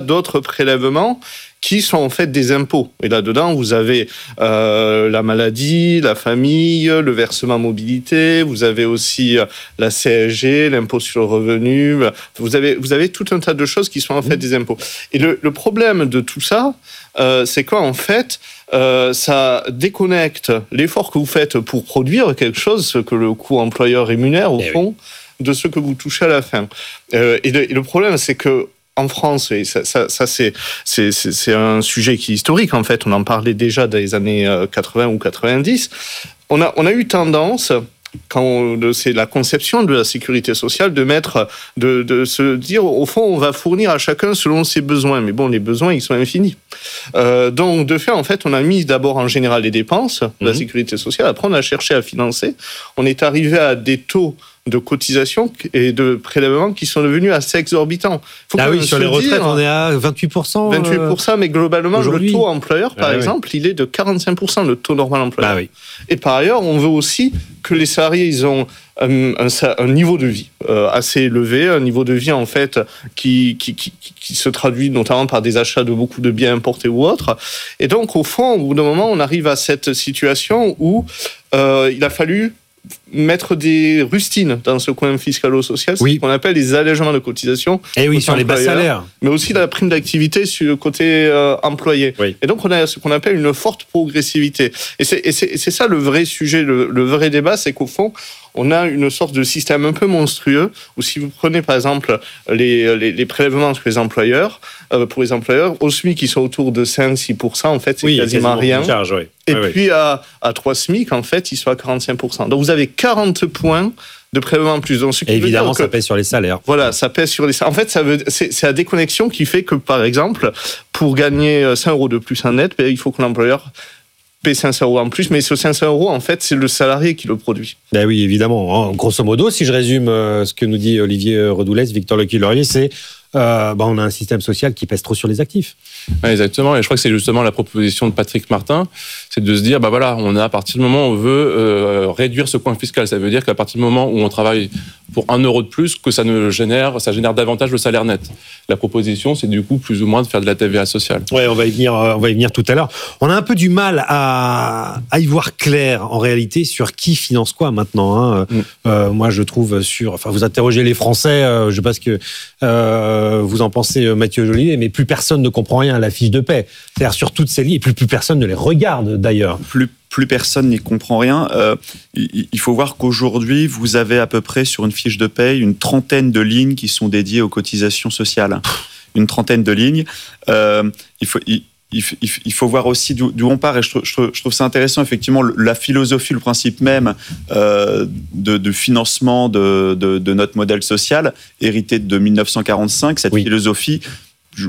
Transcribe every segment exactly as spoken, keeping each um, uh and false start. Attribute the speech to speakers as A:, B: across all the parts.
A: d'autres prélèvements qui sont en fait des impôts. Et là-dedans, vous avez euh, la maladie, la famille, le versement mobilité, vous avez aussi la C S G, l'impôt sur le revenu, vous avez, vous avez tout un tas de choses qui sont en fait des impôts. Et le, le problème de tout ça, euh, c'est qu'en fait, euh, ça déconnecte l'effort que vous faites pour produire quelque chose, ce que le coût employeur rémunère au
B: eh
A: fond, oui. de ce que vous touchez à la fin. Euh, et, le, et le problème, c'est que en France, et ça, ça, ça c'est, c'est, c'est, c'est un sujet qui est historique, en fait, on en parlait déjà dans les années quatre-vingts ou quatre-vingt-dix, on a, on a eu tendance, quand on, c'est la conception de la sécurité sociale, de mettre, de, de se dire, au fond, on va fournir à chacun selon ses besoins. Mais bon, les besoins, ils sont infinis. Euh, donc, de fait, en fait, on a mis d'abord en général les dépenses de la sécurité sociale. Après, on a cherché à financer. On est arrivé à des taux de cotisation et de prélèvements qui sont devenus assez exorbitants.
B: Faut ah oui, sur les retraites, dire, on est à vingt-huit pour cent.
A: vingt-huit pour cent, mais globalement,
B: aujourd'hui.
A: Le taux employeur, par ah, exemple, oui. il est de quarante-cinq pour cent, le taux normal employeur.
B: Ah, oui.
A: Et par ailleurs, on veut aussi que les salariés, ils ont un, un, un niveau de vie euh, assez élevé, un niveau de vie, en fait, qui, qui, qui, qui se traduit notamment par des achats de beaucoup de biens importés ou autres. Et donc, au fond, au bout d'un moment, on arrive à cette situation où euh, il a fallu mettre des rustines dans ce coin fiscalo-social, c'est
B: oui.
A: ce qu'on appelle les allègements de cotisation.
B: Et oui, sur les bas salaires.
A: Mais aussi la prime d'activité sur le côté euh, employé.
B: Oui.
A: Et donc, on a ce qu'on appelle une forte progressivité. Et c'est, et c'est, et c'est ça le vrai sujet, le, le vrai débat, c'est qu'au fond, on a une sorte de système un peu monstrueux où si vous prenez par exemple les, les, les prélèvements sur les employeurs, euh, pour les employeurs, au SMIC qui sont autour de cinq à six pour cent, en fait, c'est
B: oui,
A: quasiment, quasiment rien.
B: Charge, oui.
A: Et
B: oui,
A: puis
B: oui.
A: à, à trois SMIC, en fait, ils sont à quarante-cinq pour cent. Donc vous avez quarante points de prélèvement en plus. Donc, ce qui
B: et évidemment,
A: que,
B: ça pèse sur les salaires.
A: Voilà, ça pèse sur les salaires. En fait, ça veut, c'est, c'est la déconnexion qui fait que, par exemple, pour gagner cinq euros de plus en net, ben, il faut que l'employeur paie cinq cents euros en plus, mais ce cinq cents euros, en fait, c'est le salarié qui le produit.
B: Ben oui, évidemment. En grosso modo, si je résume ce que nous dit Olivier Redoulès, Victor Lecuy-Laurier, c'est euh, ben on a un système social qui pèse trop sur les actifs.
C: Ouais, exactement, et je crois que c'est justement la proposition de Patrick Martin, c'est de se dire, bah voilà, on a à partir du moment où on veut euh, réduire ce coin fiscal, ça veut dire qu'à partir du moment où on travaille pour un euro de plus, que ça ne génère, ça génère davantage le salaire net. La proposition, c'est du coup plus ou moins de faire de la T V A sociale.
B: Ouais, on va y venir, on va y venir tout à l'heure. On a un peu du mal à, à y voir clair en réalité sur qui finance quoi maintenant. Hein. Mm. Euh, moi, je trouve sur, enfin, vous interrogez les Français, euh, je sais pas ce que euh, vous en pensez, Mathieu Jolivet, mais plus personne ne comprend rien à la fiche de paie. C'est-à-dire sur toutes ces lignes, et plus, plus personne ne les regarde d'ailleurs.
D: Plus, plus personne n'y comprend rien. Euh, il, il faut voir qu'aujourd'hui, vous avez à peu près sur une fiche de paie une trentaine de lignes qui sont dédiées aux cotisations sociales. Une trentaine de lignes. Euh, il faut... Il, Il, il, il faut voir aussi d'où, d'où on part, et je trouve, je, trouve, je trouve ça intéressant, effectivement, la philosophie, le principe même euh, de, de financement de, de, de notre modèle social, hérité de dix-neuf cent quarante-cinq, cette oui. philosophie, je,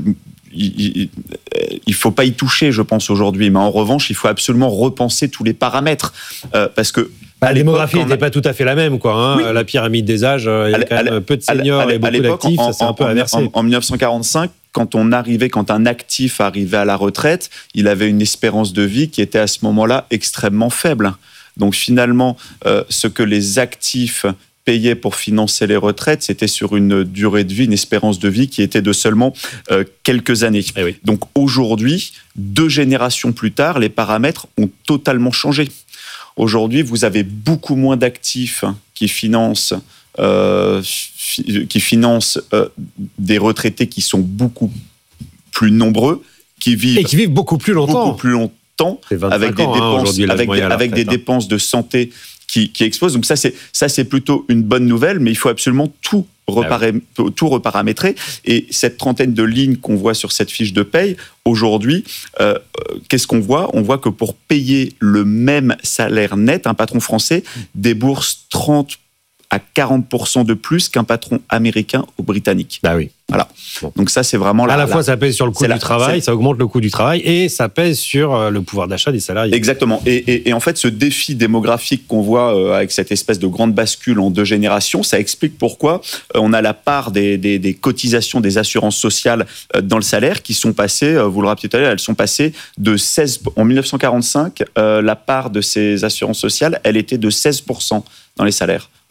D: il ne faut pas y toucher, je pense, aujourd'hui, mais en revanche, il faut absolument repenser tous les paramètres, euh, parce que
B: Bah, la démographie n'était a... pas tout à fait la même, quoi. Hein. Oui. La pyramide des âges, il y a quand même peu de seniors et beaucoup d'actifs,
D: en,
B: ça s'est un peu
D: en,
B: inversé.
D: En, en dix-neuf cent quarante-cinq, quand on arrivait, quand un actif arrivait à la retraite, il avait une espérance de vie qui était à ce moment-là extrêmement faible. Donc finalement, euh, ce que les actifs payaient pour financer les retraites, c'était sur une durée de vie, une espérance de vie qui était de seulement euh, quelques années.
B: Eh oui.
D: Donc aujourd'hui, deux générations plus tard, les paramètres ont totalement changé. Aujourd'hui, vous avez beaucoup moins d'actifs qui financent, euh, fi- qui financent euh, des retraités qui sont beaucoup plus nombreux, qui vivent
B: et qui vivent beaucoup plus longtemps,
D: beaucoup plus longtemps, avec des
B: ans,
D: dépenses,
B: hein,
D: avec, des, avec
B: retraite,
D: des
B: hein.
D: dépenses de santé qui, qui explosent. Donc ça, c'est ça, c'est plutôt une bonne nouvelle, mais il faut absolument tout Reparé- ah oui. tout reparamétrer. Et cette trentaine de lignes qu'on voit sur cette fiche de paye, aujourd'hui, euh, qu'est-ce qu'on voit ? On voit que pour payer le même salaire net, un patron français débourse trente à quarante pour cent de plus qu'un patron américain ou britannique.
B: Bah oui.
D: Voilà. Bon. Donc ça, c'est vraiment...
B: À la,
D: la
B: fois, ça pèse sur le coût du
D: la,
B: travail, ça augmente le coût du travail, et ça pèse sur le pouvoir d'achat des salariés.
D: Exactement. Et, et, et en fait, ce défi démographique qu'on voit euh, avec cette espèce de grande bascule en deux générations, ça explique pourquoi euh, on a la part des, des, des cotisations des assurances sociales euh, dans le salaire qui sont passées, euh, vous le rappelez tout à l'heure, elles sont passées de seize... En dix-neuf cent quarante-cinq, euh, la part de ces assurances sociales, elle était de seize pour cent dans les salaires.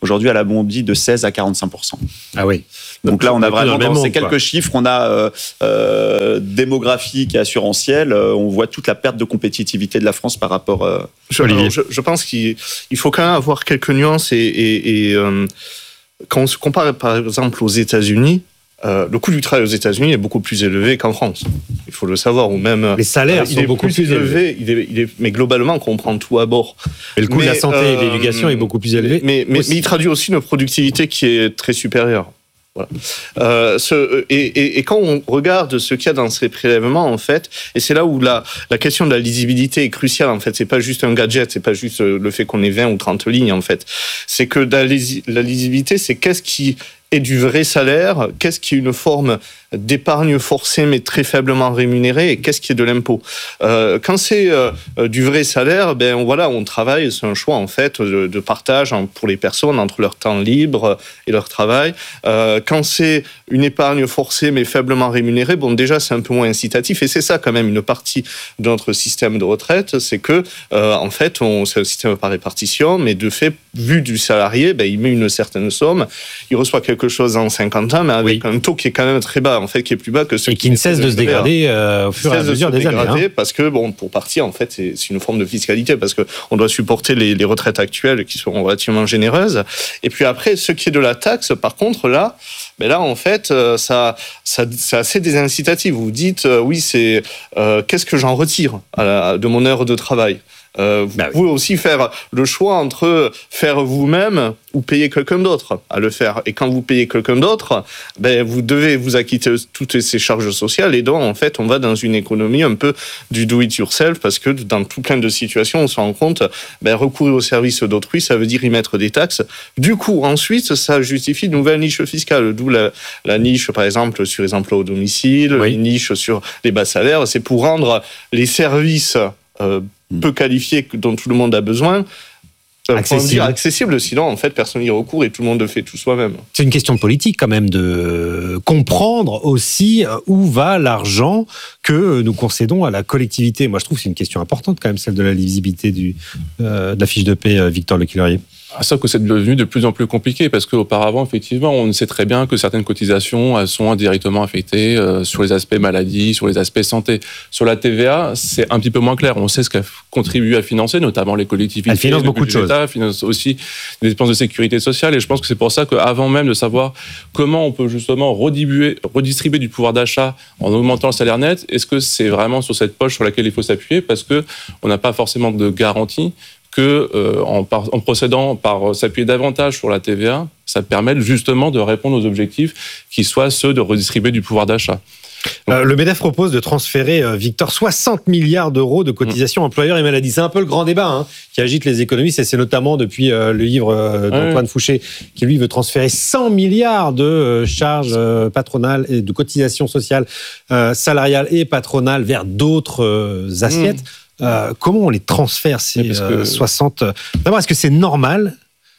D: Aujourd'hui, elle a bondi de seize à quarante-cinq pour cent.
B: Ah oui.
D: Donc là, on a vraiment, dans
B: monde,
D: ces quelques
B: quoi.
D: chiffres, on a euh, euh, démographique et assurantiel, euh, on voit toute la perte de compétitivité de la France par rapport euh,
A: je, alors, je, je pense qu'il il faut quand même avoir quelques nuances et, et, et euh, quand on se compare par exemple aux États-Unis, euh, le coût du travail aux États-Unis est beaucoup plus élevé qu'en France. Il faut le savoir, ou même
B: les salaires
A: euh,
B: sont beaucoup plus, plus élevés.
A: élevés. Il est, il est, mais globalement, quand on prend tout à bord.
B: Et le coût
A: mais,
B: de la santé euh, et de l'éducation est beaucoup plus élevé.
A: Mais, mais, mais il traduit aussi une productivité qui est très supérieure. Voilà. Euh, ce, et, et, et quand on regarde ce qu'il y a dans ces prélèvements, en fait, et c'est là où la, la question de la lisibilité est cruciale, en fait, c'est pas juste un gadget, c'est pas juste le fait qu'on ait vingt ou trente lignes, en fait. C'est que la, la lisibilité, c'est qu'est-ce qui est du vrai salaire, qu'est-ce qui est une forme d'épargne forcée mais très faiblement rémunérée, et qu'est-ce qui est de l'impôt. Euh, quand c'est euh, du vrai salaire, ben voilà, on travaille, c'est un choix en fait de, de partage pour les personnes entre leur temps libre et leur travail. Euh, quand c'est une épargne forcée mais faiblement rémunérée, bon déjà c'est un peu moins incitatif, et c'est ça quand même une partie de notre système de retraite, c'est que euh, en fait on, c'est un système par répartition, mais de fait vu du salarié, ben il met une certaine somme, il reçoit quelque chose en cinquante ans, mais avec oui. un taux qui est quand même très bas, en fait, qui est plus bas que ceux
B: et qui, qui ne cesse de se dégrader euh, au fur et à mesure des années. Hein.
A: Parce que, bon, pour partir, en fait, c'est, c'est une forme de fiscalité, parce qu'on doit supporter les, les retraites actuelles qui sont relativement généreuses. Et puis après, ce qui est de la taxe, par contre, là, ben là, en fait, ça, ça, c'est assez désincitatif. Vous dites, euh, oui, c'est euh, qu'est-ce que j'en retire à la, de mon heure de travail? Euh, vous bah oui. pouvez aussi faire le choix entre faire vous-même ou payer quelqu'un d'autre à le faire. Et quand vous payez quelqu'un d'autre, ben, vous devez vous acquitter toutes ces charges sociales. Et donc, en fait, on va dans une économie un peu du do-it-yourself, parce que dans tout plein de situations, on se rend compte, ben, recourir au service d'autrui, ça veut dire y mettre des taxes. Du coup, ensuite, ça justifie une nouvelle niche fiscale. D'où la, la niche, par exemple, sur les emplois au domicile, oui. une niche sur les bas salaires. C'est pour rendre les services euh, peu qualifiés dont tout le monde a besoin, accessible. accessible, sinon en fait personne n'y recourt et tout le monde le fait tout soi-même.
B: C'est une question politique quand même de comprendre aussi où va l'argent que nous concédons à la collectivité. Moi je trouve que c'est une question importante quand même, celle de la lisibilité du, euh, de la fiche de paie, Victor Lecuillerier.
C: Sauf que c'est devenu de plus en plus compliqué, parce qu'auparavant, effectivement, on sait très bien que certaines cotisations elles sont indirectement affectées euh, sur les aspects maladie, sur les aspects santé. Sur la T V A, c'est un petit peu moins clair. On sait ce qu'elle contribue à financer, notamment les collectivités. Elle
B: finance beaucoup de choses.
C: Elle finance aussi des dépenses de sécurité sociale. Et je pense que c'est pour ça qu'avant même de savoir comment on peut justement redistribuer, redistribuer du pouvoir d'achat en augmentant le salaire net, est-ce que c'est vraiment sur cette poche sur laquelle il faut s'appuyer? Parce qu'on n'a pas forcément de garantie que euh, en, par, en procédant par s'appuyer davantage sur la T V A, ça permet justement de répondre aux objectifs qui soient ceux de redistribuer du pouvoir d'achat.
B: Euh, le MEDEF propose de transférer, euh, Victor, soixante milliards d'euros de cotisations mmh. employeurs et maladie. C'est un peu le grand débat hein, qui agite les économistes, et c'est notamment depuis euh, le livre euh, d'Antoine ouais. Fouché qui, lui, veut transférer cent milliards de euh, charges euh, patronales et de cotisations sociales, euh, salariales et patronales vers d'autres euh, assiettes. Mmh. Euh, comment on les transfère, ces que... euh, soixante... D'abord, est-ce que c'est normal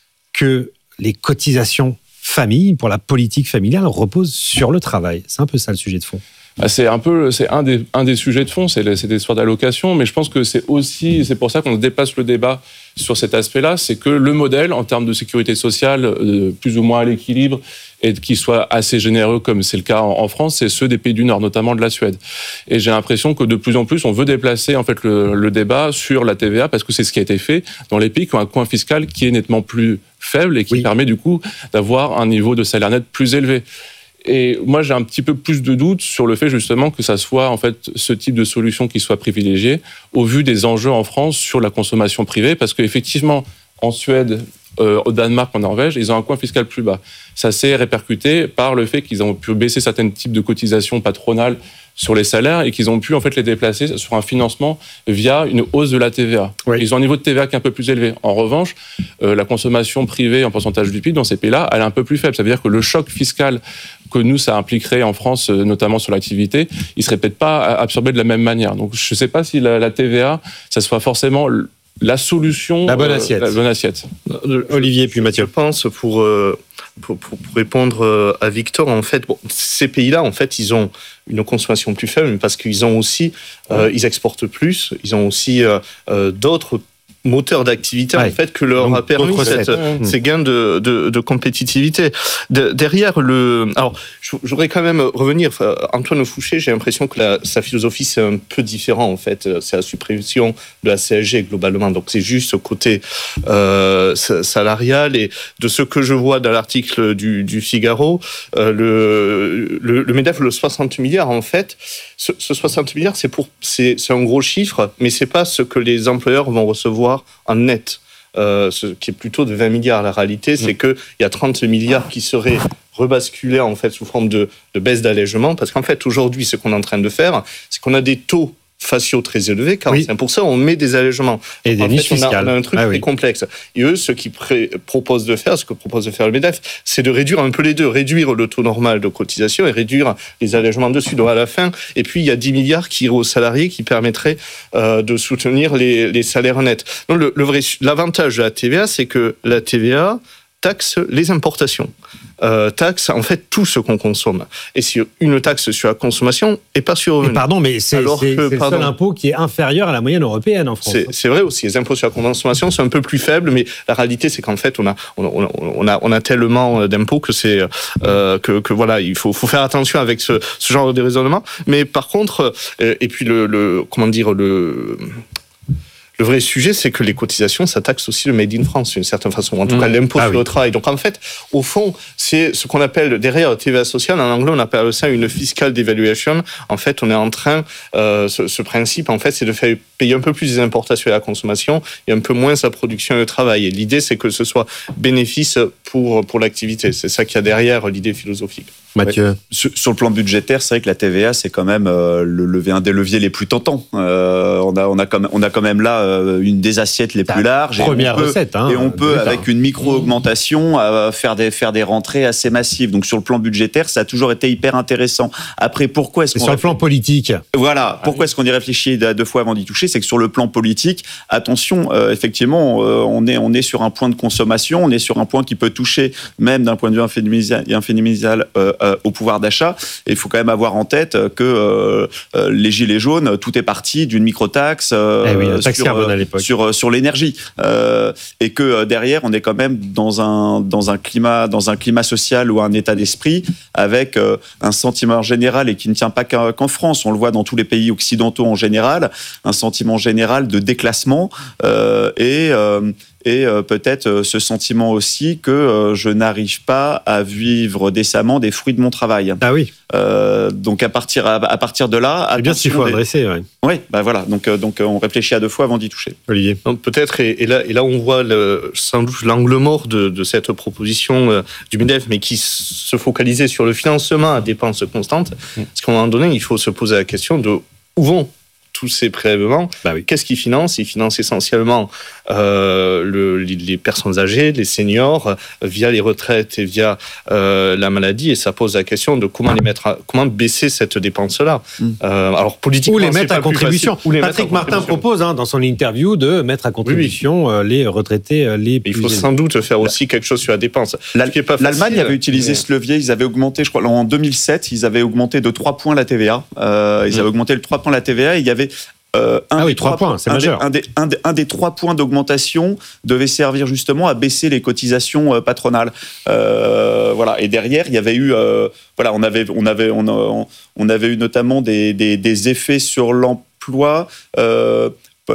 B: que les cotisations famille, pour la politique familiale, reposent sur le travail? C'est un peu ça le sujet de fond.
C: C'est un peu, c'est un des, un des sujets de fond, c'est cette histoire d'allocation, mais je pense que c'est aussi, c'est pour ça qu'on dépasse le débat sur cet aspect-là, c'est que le modèle, en termes de sécurité sociale, euh, plus ou moins à l'équilibre, et qui soit assez généreux, comme c'est le cas en, en France, c'est ceux des pays du Nord, notamment de la Suède. Et j'ai l'impression que de plus en plus, on veut déplacer en fait le, le débat sur la T V A, parce que c'est ce qui a été fait dans les pays qui ont un coût fiscal qui est nettement plus faible et qui oui. permet du coup d'avoir un niveau de salaire net plus élevé. Et moi, j'ai un petit peu plus de doutes sur le fait justement que ça soit en fait ce type de solution qui soit privilégié au vu des enjeux en France sur la consommation privée, parce qu'effectivement, en Suède, euh, au Danemark, en Norvège, ils ont un coût fiscal plus bas. Ça s'est répercuté par le fait qu'ils ont pu baisser certains types de cotisations patronales sur les salaires et qu'ils ont pu en fait les déplacer sur un financement via une hausse de la T V A. Oui. Ils ont un niveau de T V A qui est un peu plus élevé. En revanche, euh, la consommation privée en pourcentage du P I B dans ces pays-là, elle est un peu plus faible. Ça veut dire que le choc fiscal que nous, ça impliquerait en France, notamment sur l'activité, il serait peut-être pas absorbé de la même manière. Donc je ne sais pas si la, la T V A, ça soit forcément la solution,
B: la bonne assiette.
C: Euh, la bonne assiette.
B: Olivier, puis Mathieu.
A: Je pense pour... Euh... Pour, pour, pour répondre à Victor, en fait, bon, ces pays-là, en fait, ils ont une consommation plus faible parce qu'ils ont aussi, euh, ils exportent plus, ils ont aussi euh, d'autres moteur d'activité
B: ouais.
A: en fait que leur
B: Donc,
A: a permis cette,
B: ouais.
A: ces gains de, de, de compétitivité. De, derrière le, alors je voudrais quand même revenir. Enfin, Antoine Fouché, j'ai l'impression que la, sa philosophie c'est un peu différent en fait. C'est la suppression de la C S G globalement. Donc c'est juste ce côté euh, salarial et de ce que je vois dans l'article du, du Figaro, euh, le, le, le MEDEF le soixante milliards en fait. Ce, ce soixante milliards c'est pour c'est, c'est un gros chiffre, mais c'est pas ce que les employeurs vont recevoir en net, euh, ce qui est plutôt de vingt milliards. La réalité, c'est qu'il y a trente milliards qui seraient rebasculés en fait sous forme de, de baisse d'allègement, parce qu'en fait, aujourd'hui, ce qu'on est en train de faire, c'est qu'on a des taux faciaux très élevés, quarante-cinq pour cent, oui. On met des allègements.
B: Et des niches fiscales.
A: On a un truc ah, très oui. complexe. Et eux, ce qu'ils pré- proposent de faire, ce que propose de faire le MEDEF, c'est de réduire un peu les deux, réduire le taux normal de cotisation et réduire les allègements dessus. Donc à la fin, et puis il y a dix milliards qui iront aux salariés qui permettraient euh, de soutenir les, les salaires nets. Donc le, le vrai, l'avantage de la T V A, c'est que la T V A taxe les importations. Euh, taxe en fait tout ce qu'on consomme. Et c'est une taxe sur la consommation et pas sur le revenu.
B: Pardon, mais c'est,
A: Alors
B: c'est,
A: que,
B: c'est
A: pardon,
B: le seul impôt qui est inférieur à la moyenne européenne en France.
A: C'est, c'est vrai aussi, les impôts sur la consommation sont un peu plus faibles, mais la réalité c'est qu'en fait on a on a on a, on a tellement d'impôts que c'est euh, que, que voilà il faut faut faire attention avec ce, ce genre de raisonnement. Mais par contre euh, et puis le, le comment dire le Le vrai sujet, c'est que les cotisations, ça taxe aussi le Made in France, d'une certaine façon. En tout mmh. cas, l'impôt ah, sur oui. le travail. Donc, en fait, au fond, c'est ce qu'on appelle, derrière la T V A sociale, en anglais, on appelle ça une fiscal devaluation. En fait, on est en train, euh, ce, ce principe, en fait, c'est de faire payer un peu plus les importations et la consommation et un peu moins sa production et le travail. Et l'idée, c'est que ce soit bénéfice pour, pour l'activité. C'est ça qu'il y a derrière l'idée philosophique.
B: Mathieu.
D: Ouais. Sur, sur le plan budgétaire, c'est vrai que la T V A, c'est quand même euh, le levier, un des leviers les plus tentants. Euh, on a, on a quand même, on a quand même là euh, une des assiettes les plus larges.
B: Première
D: et on peut,
B: recette, hein,
D: et on peut avec une micro-augmentation euh, faire des faire des rentrées assez massives. Donc sur le plan budgétaire, ça a toujours été hyper intéressant. Après, pourquoi est-ce
B: et
D: qu'on
B: sur réfléchit... le plan politique?
D: Voilà. Pourquoi est-ce qu'on y réfléchit deux fois avant d'y toucher? C'est que sur le plan politique, attention, euh, effectivement, euh, on est on est sur un point de consommation, on est sur un point qui peut toucher même d'un point de vue inféministal, inféministal euh, euh, au pouvoir d'achat. Et il faut quand même avoir en tête que euh, euh, les gilets jaunes, tout est parti d'une microtaxe euh,
B: eh oui, taxe
D: sur,
B: carbone à l'époque.
D: sur sur l'énergie, euh, et que euh, derrière on est quand même dans un dans un climat dans un climat social ou un état d'esprit avec euh, un sentiment général et qui ne tient pas qu'en, qu'en France. On le voit dans tous les pays occidentaux en général, un sentiment général de déclassement euh, et euh, et euh, peut-être euh, ce sentiment aussi que euh, je n'arrive pas à vivre décemment des fruits de mon travail.
B: Ah oui.
D: Euh, donc à partir à, à partir de là,
B: c'est bien ce qu'il faut adresser. Oui,
D: ouais, bah voilà. Donc euh, donc on réfléchit à deux fois avant d'y toucher.
B: Olivier.
A: Donc peut-être et, et là et là on voit le, sans doute l'angle mort de, de cette proposition euh, du MEDEF, mais qui se focalisait sur le financement à dépenses constantes. Mmh. Parce qu'à un moment donné, il faut se poser la question de où vont tous ces prélèvements.
B: Bah oui.
A: Qu'est-ce qu'ils financent? Ils financent essentiellement euh, le, les personnes âgées, les seniors, euh, via les retraites et via euh, la maladie. Et ça pose la question de comment les mettre, à, comment baisser cette dépense-là. Mm. Euh, alors politiquement,
B: ou les mettre à contribution.
A: Les
B: Patrick
A: mettre à
B: Martin
A: contribution.
B: propose hein, dans son interview de mettre à contribution oui, oui. les retraités les plus.
A: Il faut sans doute faire aussi quelque chose sur la dépense.
D: L'Al- L'Allemagne avait utilisé mais... ce levier. Ils avaient augmenté, je crois, en deux mille sept, ils avaient augmenté de trois points la T V A. Euh, ils mm. avaient augmenté de trois points la T V A. Et il y avait Euh, un
B: ah oui,
D: des
B: trois points, c'est
D: un
B: majeur.
D: Des, un, des, un, des, un des trois points d'augmentation devait servir justement à baisser les cotisations euh, patronales. Euh, voilà. Et derrière, il y avait eu, euh, voilà, on avait, on avait, on, on avait eu notamment des, des, des effets sur l'emploi. Euh,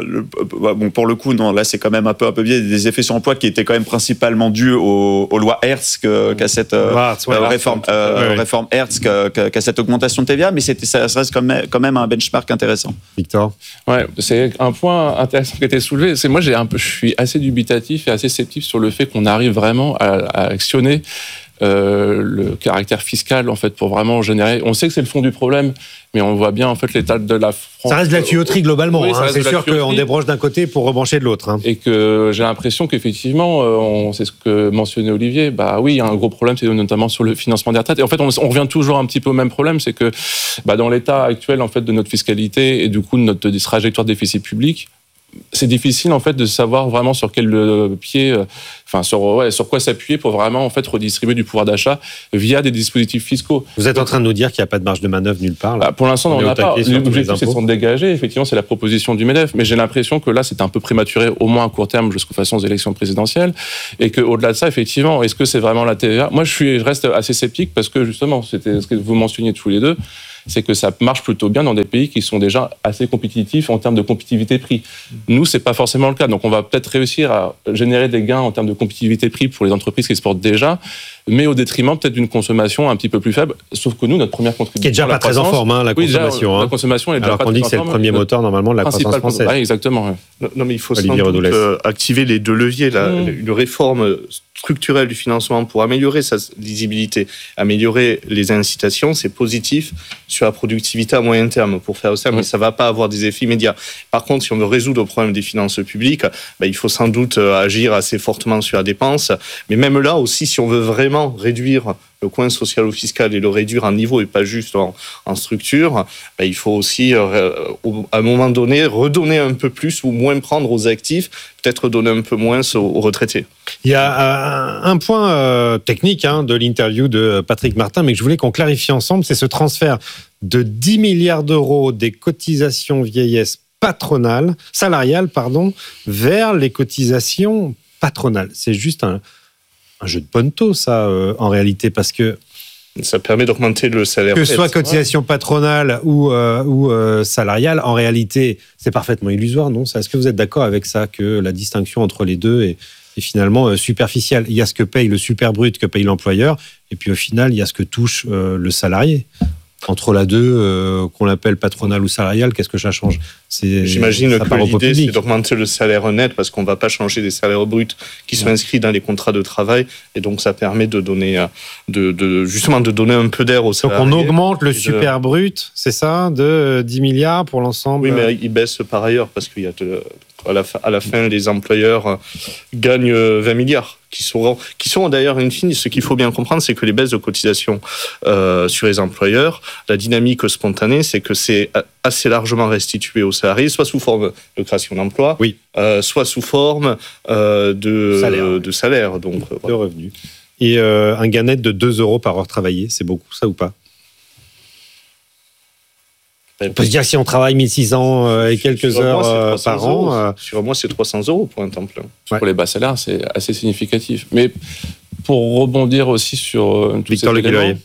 D: Bon, pour le coup, non, là, c'est quand même un peu un peu biais, des effets sur l'emploi qui étaient quand même principalement dus aux, aux lois Hertz que, qu'à cette euh, Hertz, ouais, euh, réforme, euh, ouais, réforme Hertz, qu'à, qu'à cette augmentation de T V A, mais c'était, ça reste quand même, quand même un benchmark intéressant.
B: Victor,
C: ouais, c'est un point intéressant qui a été soulevé. C'est moi, j'ai un peu, je suis assez dubitatif et assez sceptique sur le fait qu'on arrive vraiment à, à actionner Euh, le caractère fiscal en fait pour vraiment générer. On sait que c'est le fond du problème, mais on voit bien en fait l'état de la France.
B: Ça reste de la tuyauterie globalement.
C: Oui,
B: hein. C'est sûr qu'on débranche d'un côté pour rebrancher de l'autre. Hein.
C: Et que j'ai l'impression qu'effectivement, on, c'est ce que mentionnait Olivier. Bah oui, il y a un gros problème, c'est notamment sur le financement des retraites. Et en fait, on, on revient toujours un petit peu au même problème, c'est que bah, dans l'état actuel en fait de notre fiscalité et du coup de notre trajectoire de déficit public, c'est difficile en fait de savoir vraiment sur quel euh, pied, euh, enfin sur ouais, sur quoi s'appuyer pour vraiment en fait redistribuer du pouvoir d'achat via des dispositifs fiscaux.
B: Vous êtes en train de nous dire qu'il n'y a pas de marge de manœuvre nulle part là.
C: Bah, pour l'instant, on n'en a pas. L'objectif, c'est de s'en dégager. Effectivement, c'est la proposition du MEDEF. Mais j'ai l'impression que là, c'est un peu prématuré, au moins à court terme, jusqu'aux façons des élections présidentielles. Et qu'au-delà de ça, effectivement, est-ce que c'est vraiment la T V A ? Moi, je, suis, je reste assez sceptique parce que, justement, c'était ce que vous mentionniez tous les deux, c'est que ça marche plutôt bien dans des pays qui sont déjà assez compétitifs en termes de compétitivité-prix. Nous, c'est pas forcément le cas. Donc, on va peut-être réussir à générer des gains en termes de compétitivité-prix pour les entreprises qui exportent déjà, mais au détriment peut-être d'une consommation un petit peu plus faible. Sauf que nous, notre première contribution...
B: Qui est déjà pas très en forme, hein, la
C: oui,
B: consommation.
C: Déjà,
B: hein.
C: La consommation est déjà
B: Alors
C: pas
B: qu'on dit que
C: très
B: c'est
C: en
B: le
C: forme.
B: premier moteur, normalement, de la croissance française.
C: Oui, exactement. Ouais.
A: Non, non, mais il faut sans
B: Olivier
A: doute
B: Redoules.
A: euh, activer les deux leviers. Là,
C: Mmh.
A: Une réforme structurelle du financement pour améliorer sa lisibilité, améliorer les incitations, c'est positif sur la productivité à moyen terme pour faire ça, mais
C: Mmh.
A: ça ne va pas avoir des effets immédiats. Par contre, si on veut résoudre le problème des finances publiques, bah, il faut sans doute agir assez fortement sur la dépense. Mais même là aussi, si on veut vraiment réduire le coin social-fiscal et le réduire en niveau et pas juste en, en structure, bah, il faut aussi, euh, à un moment donné, redonner un peu plus ou moins prendre aux actifs, peut-être donner un peu moins aux, aux retraités.
B: Il y a un point euh, technique hein, de l'interview de Patrick Martin, mais que je voulais qu'on clarifie ensemble, c'est ce transfert de dix milliards d'euros des cotisations vieillesse patronales, salariales, pardon, vers les cotisations patronales. C'est juste un, un jeu de ponto, ça, euh, en réalité, parce que
A: ça permet d'augmenter le salaire.
B: Que ce soit cotisation patronale ou, euh, ou euh, salariale, en réalité, c'est parfaitement illusoire, non ? Est-ce que vous êtes d'accord avec ça, que la distinction entre les deux est, est finalement euh, superficielle ? Il y a ce que paye le super brut, que paye l'employeur, et puis au final, il y a ce que touche euh, le salarié. Entre la deux, euh, qu'on l'appelle patronale ou salariale, qu'est-ce que ça change ? c'est,
A: J'imagine
B: ça
A: que
B: part au
A: l'idée,
B: public.
A: c'est d'augmenter le salaire net, parce qu'on ne va pas changer les salaires bruts qui sont inscrits dans les contrats de travail, et donc ça permet de donner, de, de, justement, de donner un peu d'air aux salariés.
B: Donc on augmente le
A: de...
B: super brut, c'est ça, de dix milliards pour l'ensemble ?
A: Oui, mais il baisse par ailleurs, parce qu'il y a de... À la, fin, à la fin, les employeurs gagnent vingt milliards, qui seront, qui sont d'ailleurs, in fine, ce qu'il faut bien comprendre, c'est que les baisses de cotisation euh, sur les employeurs, la dynamique spontanée, c'est que c'est assez largement restitué aux salariés, soit sous forme de création d'emplois,
B: oui.
A: euh, soit sous forme euh, de,
B: salaire.
A: euh, de salaire. Donc,
B: de
A: voilà.
B: revenus. Et euh, un gain net de deux euros par heure travaillée, c'est beaucoup, ça ou pas ? On peut se dire que si on travaille mille six cents euh, et quelques
A: sur
B: heures
A: mois,
B: euh, par an... Euh...
A: Sur un mois, c'est trois cents euros pour un temps plein.
C: Ouais. Pour les bas salaires, c'est assez significatif. Mais pour rebondir aussi sur euh, tout
B: Victor
C: cet élément,
B: Leguillerier.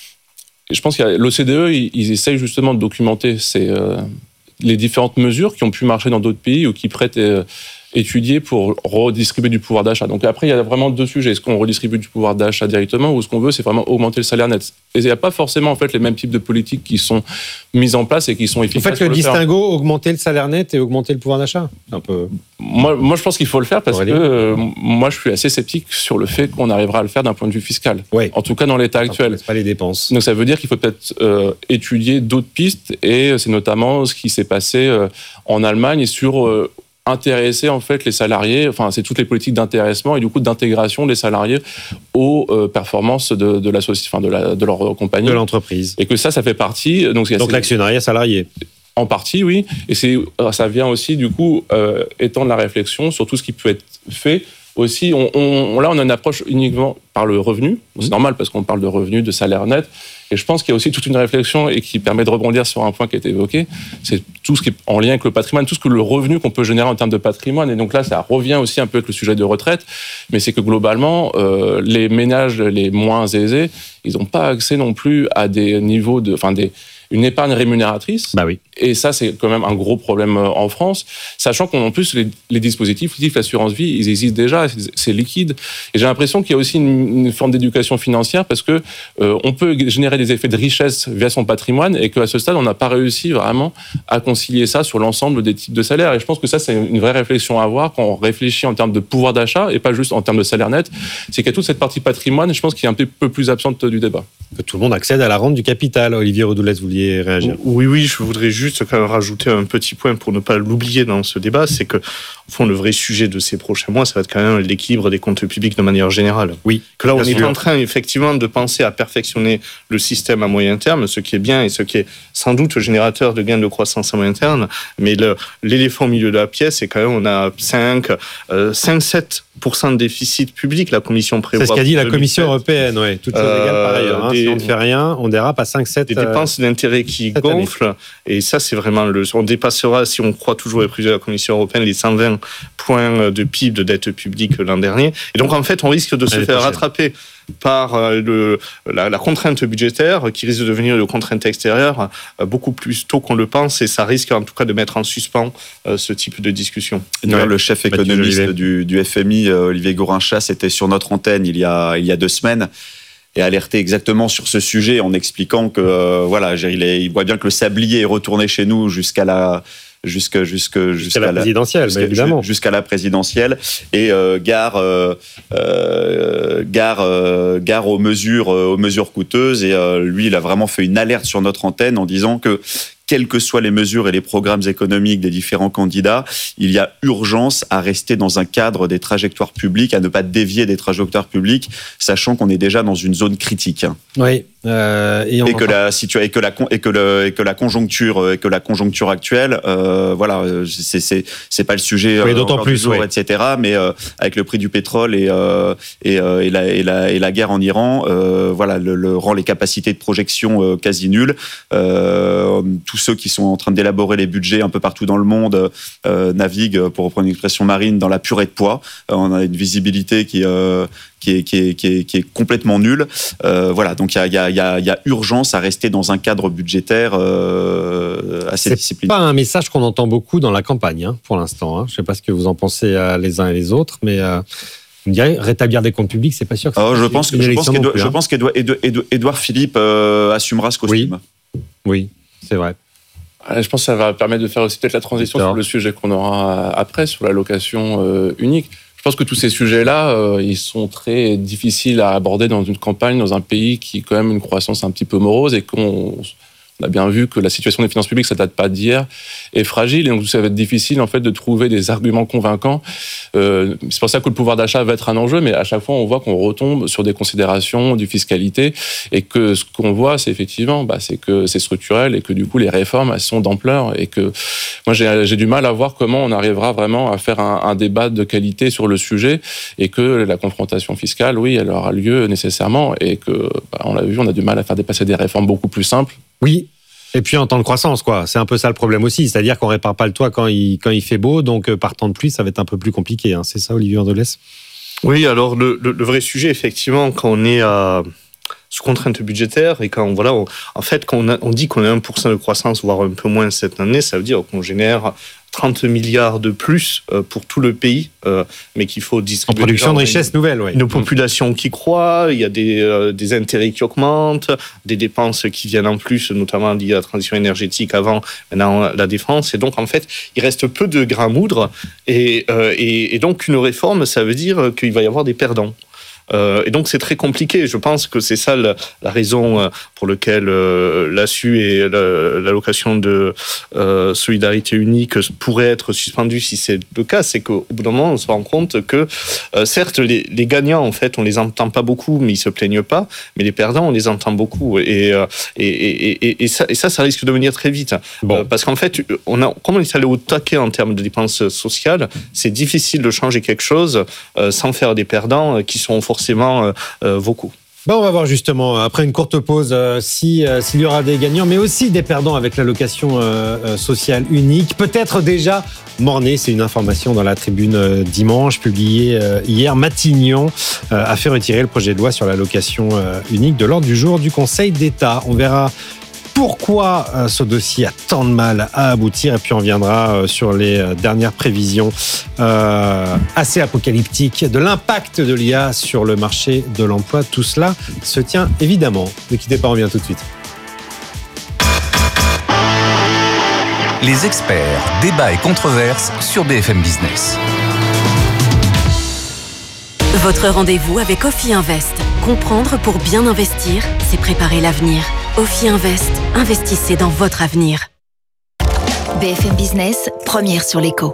C: je pense qu'il y a l'O C D E, ils, ils essayent justement de documenter ces, euh, les différentes mesures qui ont pu marcher dans d'autres pays ou qui prêtent euh, étudier pour redistribuer du pouvoir d'achat. Donc après, il y a vraiment deux sujets. Est-ce qu'on redistribue du pouvoir d'achat directement ou ce qu'on veut, c'est vraiment augmenter le salaire net ? Et il n'y a pas forcément en fait, les mêmes types de politiques qui sont mises en place et qui sont efficaces.
B: Vous faites le,
C: le
B: distinguo, faire. Augmenter le salaire net et augmenter le pouvoir d'achat ? Un peu...
C: moi, moi, je pense qu'il faut le faire parce
B: Aurélie.
C: que euh, moi, je suis assez sceptique sur le fait qu'on arrivera à le faire d'un point de vue fiscal.
B: Oui.
C: En tout cas, dans l'état actuel.
B: Pas les dépenses.
C: Donc ça veut dire qu'il faut peut-être euh, étudier d'autres pistes et c'est notamment ce qui s'est passé euh, en Allemagne sur... Euh, intéresser en fait les salariés, enfin c'est toutes les politiques d'intéressement et du coup d'intégration des salariés aux euh, performances de, de la société, enfin de, la, de leur compagnie,
B: de l'entreprise,
C: et que ça, ça fait partie. Donc,
B: donc l'actionnariat salarié.
C: En partie, oui, et c'est ça vient aussi du coup euh, étendre la réflexion sur tout ce qui peut être fait. Aussi, on, on, là, on a une approche uniquement par le revenu. C'est mmh. normal parce qu'on parle de revenu, de salaire net. Et je pense qu'il y a aussi toute une réflexion et qui permet de rebondir sur un point qui a été évoqué. C'est tout ce qui est en lien avec le patrimoine, tout ce que le revenu qu'on peut générer en termes de patrimoine. Et donc là, ça revient aussi un peu avec le sujet de retraite. Mais c'est que globalement, euh, les ménages les moins aisés, ils n'ont pas accès non plus à des niveaux de, enfin des une épargne rémunératrice.
B: Bah oui.
C: Et ça, c'est quand même un gros problème en France, sachant qu'en plus, les, les dispositifs, l'assurance vie, ils existent déjà, c'est liquide. Et j'ai l'impression qu'il y a aussi une, une forme d'éducation financière parce que euh, on peut générer des effets de richesse via son patrimoine et qu'à ce stade, on n'a pas réussi vraiment à concilier ça sur l'ensemble des types de salaires. Et je pense que ça, c'est une vraie réflexion à avoir quand on réfléchit en termes de pouvoir d'achat et pas juste en termes de salaire net. C'est qu'il y a toute cette partie patrimoine, je pense, qui est un peu plus absente du débat.
B: Que tout le monde accède à la rente du capital. Olivier Redoules, vous vouliez réagir.
A: Oui, oui, je voudrais juste quand même rajouter un petit point pour ne pas l'oublier dans ce débat, c'est que, au fond, le vrai sujet de ces prochains mois, ça va être quand même l'équilibre des comptes publics de manière générale.
B: Oui.
A: Que là, on est
B: sûr.
A: en train, effectivement, de penser à perfectionner le système à moyen terme, ce qui est bien et ce qui est sans doute générateur de gains de croissance à moyen terme. Mais le, l'éléphant au milieu de la pièce, c'est quand même, on a cinq, sept pour cent de déficit public. La Commission prévoit.
B: C'est ce qu'a dit la
A: deux mille
B: Commission
A: sept.
B: européenne, oui. Toutes choses
A: Euh,
B: égales par ailleurs. Hein.
A: des-
B: Si on ne fait rien, on dérape à cinq sept.
A: Des dépenses d'intérêt qui
B: cette année.
A: gonflent. Et ça, c'est vraiment le. On dépassera, si on croit toujours les prévisions de la Commission européenne, les cent vingt points de P I B de dette publique l'an dernier. Et donc, en fait, on risque de se
B: L'année
A: faire
B: prochaine.
A: rattraper par euh, le, la, la contrainte budgétaire qui risque de devenir une contrainte extérieure euh, beaucoup plus tôt qu'on le pense. Et ça risque, en tout cas, de mettre en suspens euh, ce type de discussion.
D: D'ailleurs,
B: Ouais.
D: le chef
B: Mathieu
D: économiste
B: Jolivet.
D: du, du F M I, euh, Olivier Gorinchas, était sur notre antenne il y a, il y a deux semaines et a alerté exactement sur ce sujet en expliquant que euh, voilà, il, est, il voit bien que le sablier est retourné chez nous jusqu'à la jusqu'à jusqu'à
B: Jusqu'à la présidentielle,
D: jusqu'à,
B: évidemment.
D: jusqu'à la présidentielle et euh, gare euh, euh, gare euh, gare aux mesures euh, aux mesures coûteuses et euh, lui il a vraiment fait une alerte sur notre antenne en disant que quelles que soient les mesures et les programmes économiques des différents candidats, il y a urgence à rester dans un cadre des trajectoires publiques, à ne pas dévier des trajectoires publiques, sachant qu'on est déjà dans une zone critique.
B: Oui. Euh, et on
D: Et que,
B: entend-
D: la situa- et, que la, con- et, que le, et que la conjoncture et que la conjoncture actuelle, euh, voilà, c'est, c'est, c'est pas le sujet
B: Oui,
D: euh,
B: d'autant
D: encore
B: plus,
D: du jour,
B: oui.
D: et cetera. Mais euh, avec le prix du pétrole et, euh, et, euh, et, la, et, la, et la guerre en Iran, euh, voilà, le, le rend les capacités de projection euh, quasi nulles. Euh, tous ceux qui sont en train d'élaborer les budgets un peu partout dans le monde euh, naviguent, pour reprendre une expression marine, dans la purée de pois. Euh, on a une visibilité qui euh, qui est, qui est, qui est, qui est complètement nulle. Euh, voilà, donc il y a, il y, a, il y, a, il y a urgence à rester dans un cadre budgétaire euh, assez
B: C'est
D: discipliné.
B: pas un message qu'on entend beaucoup dans la campagne, hein, pour l'instant. Hein. Je ne sais pas ce que vous en pensez euh, les uns et les autres, mais euh, vous me direz, rétablir des comptes publics, c'est pas sûr que
D: Alors,
B: c'est
D: je pense,
B: une
D: que, je
B: élection
D: pense
B: non
D: qu'Édouard,
B: plus,
D: je
B: hein.
D: pense qu'Édouard Édouard- Édouard Philippe euh, assumera ce costume.
B: Oui, c'est vrai.
C: Ouais, Je pense que ça va permettre de faire aussi peut-être la transition
B: D'accord.
C: sur le sujet qu'on aura après, sur la location euh, unique. Je pense que tous ces sujets-là, euh, ils sont très difficiles à aborder dans une campagne, dans un pays qui a quand même une croissance un petit peu morose et qu'on on a bien vu que la situation des finances publiques, ça date pas d'hier, est fragile. Et donc, ça va être difficile, en fait, de trouver des arguments convaincants. Euh, c'est pour ça que le pouvoir d'achat va être un enjeu, mais à chaque fois, on voit qu'on retombe sur des considérations du fiscalité et que ce qu'on voit, c'est effectivement, bah, c'est que c'est structurel et que du coup, les réformes, elles sont d'ampleur et que moi, j'ai, j'ai du mal à voir comment on arrivera vraiment à faire un, un débat de qualité sur le sujet et que la confrontation fiscale, oui, elle aura lieu nécessairement et que, bah, on l'a vu, on a du mal à faire dépasser des réformes beaucoup plus simples.
B: Oui. Et puis en temps de croissance, quoi. C'est un peu ça le problème aussi. C'est-à-dire qu'on répare pas le toit quand il, quand il fait beau, donc euh, par temps de pluie, ça va être un peu plus compliqué. Hein. C'est ça, Olivier Andolès ?
A: Oui, alors le, le, le vrai sujet, effectivement, quand on est à, sous contrainte budgétaire et quand voilà, on, en fait, quand on, a, on dit qu'on a un pour cent de croissance, voire un peu moins cette année, ça veut dire qu'on génère trente milliards de plus pour tout le pays, euh, mais qu'il faut
B: En
A: distribuer.
B: production de richesse nouvelle, oui.
A: Une population qui croît, il y a des, euh, des intérêts qui augmentent, des dépenses qui viennent en plus, notamment liées à la transition énergétique avant, maintenant la défense. Et donc, en fait, il reste peu de grains à moudre. Et, euh, et, et donc, une réforme, ça veut dire qu'il va y avoir des perdants. Euh, et donc c'est très compliqué. Je pense que c'est ça la, la raison pour laquelle euh, l'A S U et la, l'allocation de euh, solidarité unique pourrait être suspendue si c'est le cas. C'est qu'au bout d'un moment, on se rend compte que euh, certes, les, les gagnants, en fait, on les entend pas beaucoup, mais ils se plaignent pas. Mais les perdants, on les entend beaucoup. Et, euh, et, et, et, et, ça, et ça, ça risque de venir très vite.
B: Bon.
A: Euh, parce qu'en fait, on a, comme on est allé au taquet en termes de dépenses sociales, c'est difficile de changer quelque chose euh, sans faire des perdants euh, qui sont forcément forcément euh, vos coûts.
B: Bon, on va voir justement, après une courte pause, euh, si, euh, s'il y aura des gagnants, mais aussi des perdants avec l'allocation euh, euh, sociale unique. Peut-être déjà mort-né, c'est une information dans la tribune euh, dimanche, publiée euh, hier. Matignon euh, a fait retirer le projet de loi sur l'allocation euh, unique de l'ordre du jour du Conseil d'État. On verra pourquoi euh, ce dossier a tant de mal à aboutir, et puis on viendra euh, sur les euh, dernières prévisions euh, assez apocalyptiques de l'impact de l'I A sur le marché de l'emploi. Tout cela se tient évidemment. Ne quittez pas, on revient tout de suite.
E: Les experts, débats et controverses sur B F M Business.
F: Votre rendez-vous avec Ophi Invest. Comprendre pour bien investir, c'est préparer l'avenir. Ophi Invest, investissez dans votre avenir.
G: B F M Business, première sur l'écho.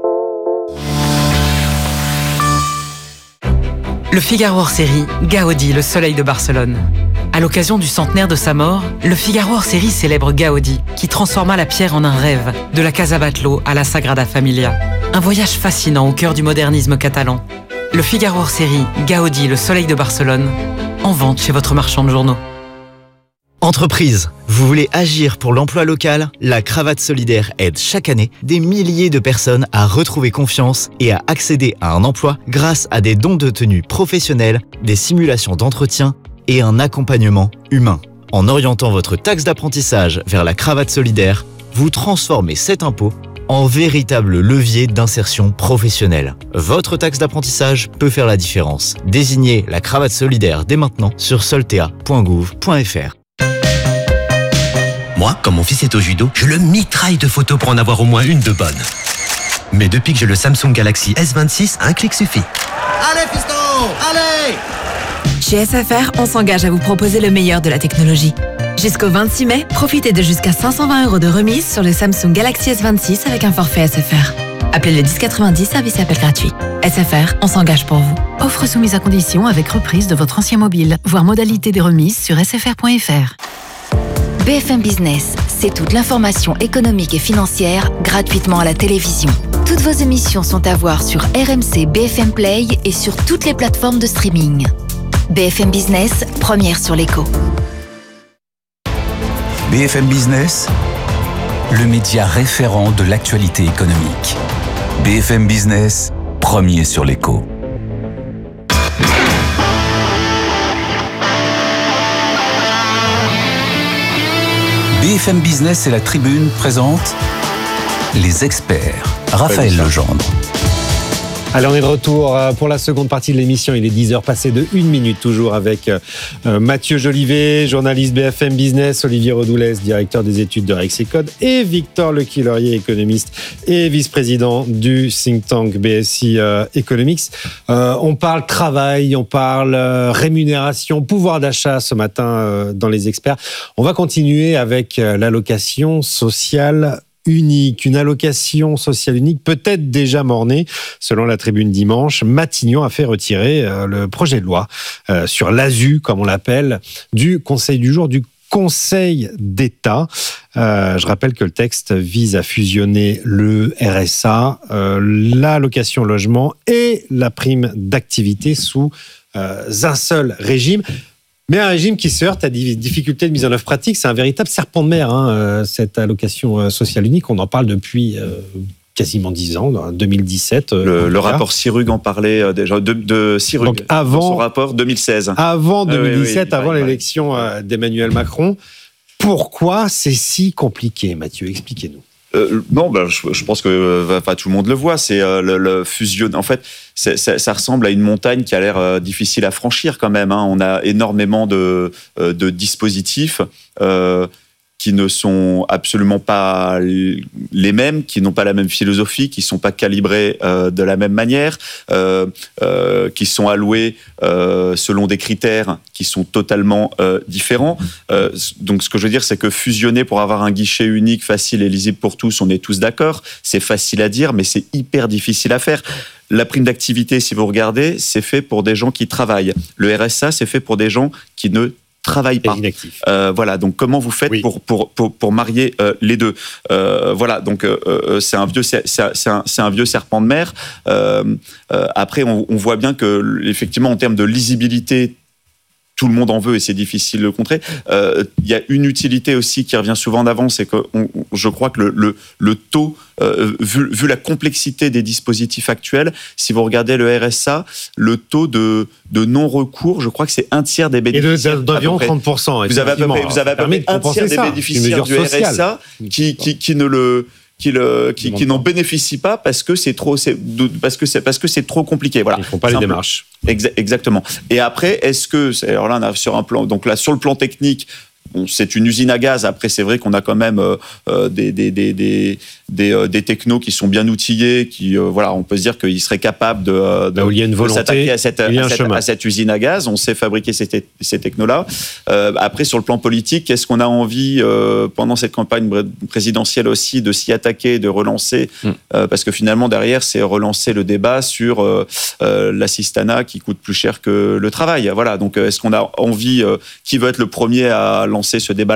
H: Le Figaro hors série, Gaudi, le soleil de Barcelone. À l'occasion du centenaire de sa mort, le Figaro hors série célèbre Gaudi, qui transforma la pierre en un rêve, de la Casa Batlló à la Sagrada Familia. Un voyage fascinant au cœur du modernisme catalan. Le Figaro hors série, Gaudi, le soleil de Barcelone, en vente chez votre marchand de journaux.
I: Entreprise, vous voulez agir pour l'emploi local ? La Cravate Solidaire aide chaque année des milliers de personnes à retrouver confiance et à accéder à un emploi grâce à des dons de tenue professionnels, des simulations d'entretien et un accompagnement humain. En orientant votre taxe d'apprentissage vers la Cravate Solidaire, vous transformez cet impôt en véritable levier d'insertion professionnelle. Votre taxe d'apprentissage peut faire la différence. Désignez la Cravate Solidaire dès maintenant sur soltea point gouv point f r.
J: Moi, comme mon fils est au judo, je le mitraille de photos pour en avoir au moins une de bonne. Mais depuis que j'ai le Samsung Galaxy S vingt-six, un clic suffit.
K: Allez, fiston, allez!
L: Chez S F R, on s'engage à vous proposer le meilleur de la technologie. Jusqu'au vingt-six mai, profitez de jusqu'à cinq cent vingt euros de remise sur le Samsung Galaxy S vingt-six avec un forfait S F R. Appelez le dix quatre-vingt-dix, service appel gratuit. S F R, on s'engage pour vous.
M: Offre soumise à condition avec reprise de votre ancien mobile. Voir modalité des remises sur s f r point f r.
G: B F M Business, c'est toute l'information économique et financière gratuitement à la télévision. Toutes vos émissions sont à voir sur R M C B F M Play et sur toutes les plateformes de streaming. B F M Business, première sur l'écho.
E: B F M Business, le média référent de l'actualité économique. B F M Business, premier sur l'écho. B F M Business et la Tribune présentent les experts. Raphaël Legendre.
B: Allez, on est de retour pour la seconde partie de l'émission. Il est dix heures passées de une minute, toujours avec euh, Mathieu Jolivet, journaliste B F M Business, Olivier Rodoulès, directeur des études de Rexecode, et Victor Lequillerier, économiste et vice-président du think tank B S I euh, Economics. Euh, on parle travail, on parle euh, rémunération, pouvoir d'achat ce matin euh, dans les experts. On va continuer avec euh, l'allocation sociale unique, une allocation sociale unique peut-être déjà mornée. Selon la Tribune dimanche, Matignon a fait retirer euh, le projet de loi euh, sur l'A S U, comme on l'appelle, du Conseil du jour du Conseil d'État. Euh, je rappelle que le texte vise à fusionner le R S A, euh, l'allocation logement et la prime d'activité sous euh, un seul régime. Mais un régime qui se heurte à des difficultés de mise en œuvre pratique, c'est un véritable serpent de mer, hein, cette allocation sociale unique. On en parle depuis euh, quasiment dix ans, en deux mille dix-sept.
D: Le, le rapport Sirug en parlait euh, déjà, de, de Sirug,
B: Donc avant,
D: dans son rapport deux mille seize.
B: Avant deux mille dix-sept,
D: ah, oui, oui,
B: avant
D: oui,
B: l'élection oui. d'Emmanuel Macron. Pourquoi c'est si compliqué, Mathieu ? Expliquez-nous.
D: Euh, non, ben, je, je pense que euh, enfin, tout le monde le voit. C'est euh, le, le fusion. En fait, c'est, ça, ça ressemble à une montagne qui a l'air euh, difficile à franchir quand même. Hein. On a énormément de, euh, de dispositifs euh, qui ne sont absolument pas les mêmes, qui n'ont pas la même philosophie, qui ne sont pas calibrés euh, de la même manière, euh, euh, qui sont alloués euh, selon des critères qui sont totalement euh, différents. Euh, donc, ce que je veux dire, c'est que fusionner pour avoir un guichet unique, facile et lisible pour tous, on est tous d'accord. C'est facile à dire, mais c'est hyper difficile à faire. La prime d'activité, si vous regardez, c'est fait pour des gens qui travaillent. Le R S A, c'est fait pour des gens qui ne travaille pas. Euh, voilà. Donc comment vous faites oui. pour, pour pour pour marier euh, les deux euh, Voilà. Donc euh, c'est un vieux c'est, c'est un c'est un vieux serpent de mer. Euh, euh, après, on, on voit bien que effectivement en termes de lisibilité, tout le monde en veut et c'est difficile de le contrer. Euh, il y a une utilité aussi qui revient souvent en avant, c'est que on, je crois que le, le, le taux, euh, vu, vu la complexité des dispositifs actuels, si vous regardez le R S A, le taux de, de non-recours, je crois que c'est un tiers des bénéficiaires.
B: Et d'environ trente pour cent.
D: Vous avez à peu près, vous avez à peu près un tiers des bénéficiaires du R S A qui, qui, qui ne le... qui, le, qui, qui n'en bénéficient pas parce que c'est trop, c'est, parce que c'est, parce que c'est trop compliqué. Voilà.
B: Ils ne font pas les démarches.
D: Exa- exactement. Et après, est-ce que, alors là, on a sur un plan, donc là, sur le plan technique, bon, c'est une usine à gaz. Après, c'est vrai qu'on a quand même euh, des, des, des, des, des, euh, des technos qui sont bien outillés, qui, euh, voilà, on peut se dire qu'ils seraient capables de, de,
B: il y a une volonté,
D: de s'attaquer à cette,
B: il y a un
D: à, cette,
B: chemin.
D: à cette usine à gaz. On sait fabriquer ces, te- ces technos-là. Euh, après, sur le plan politique, est-ce qu'on a envie, euh, pendant cette campagne présidentielle aussi, de s'y attaquer, de relancer mm. euh, parce que finalement, derrière, c'est relancer le débat sur euh, euh, l'assistanat qui coûte plus cher que le travail. Voilà. Donc, est-ce qu'on a envie, euh, qui veut être le premier à lancer ce débat-là ?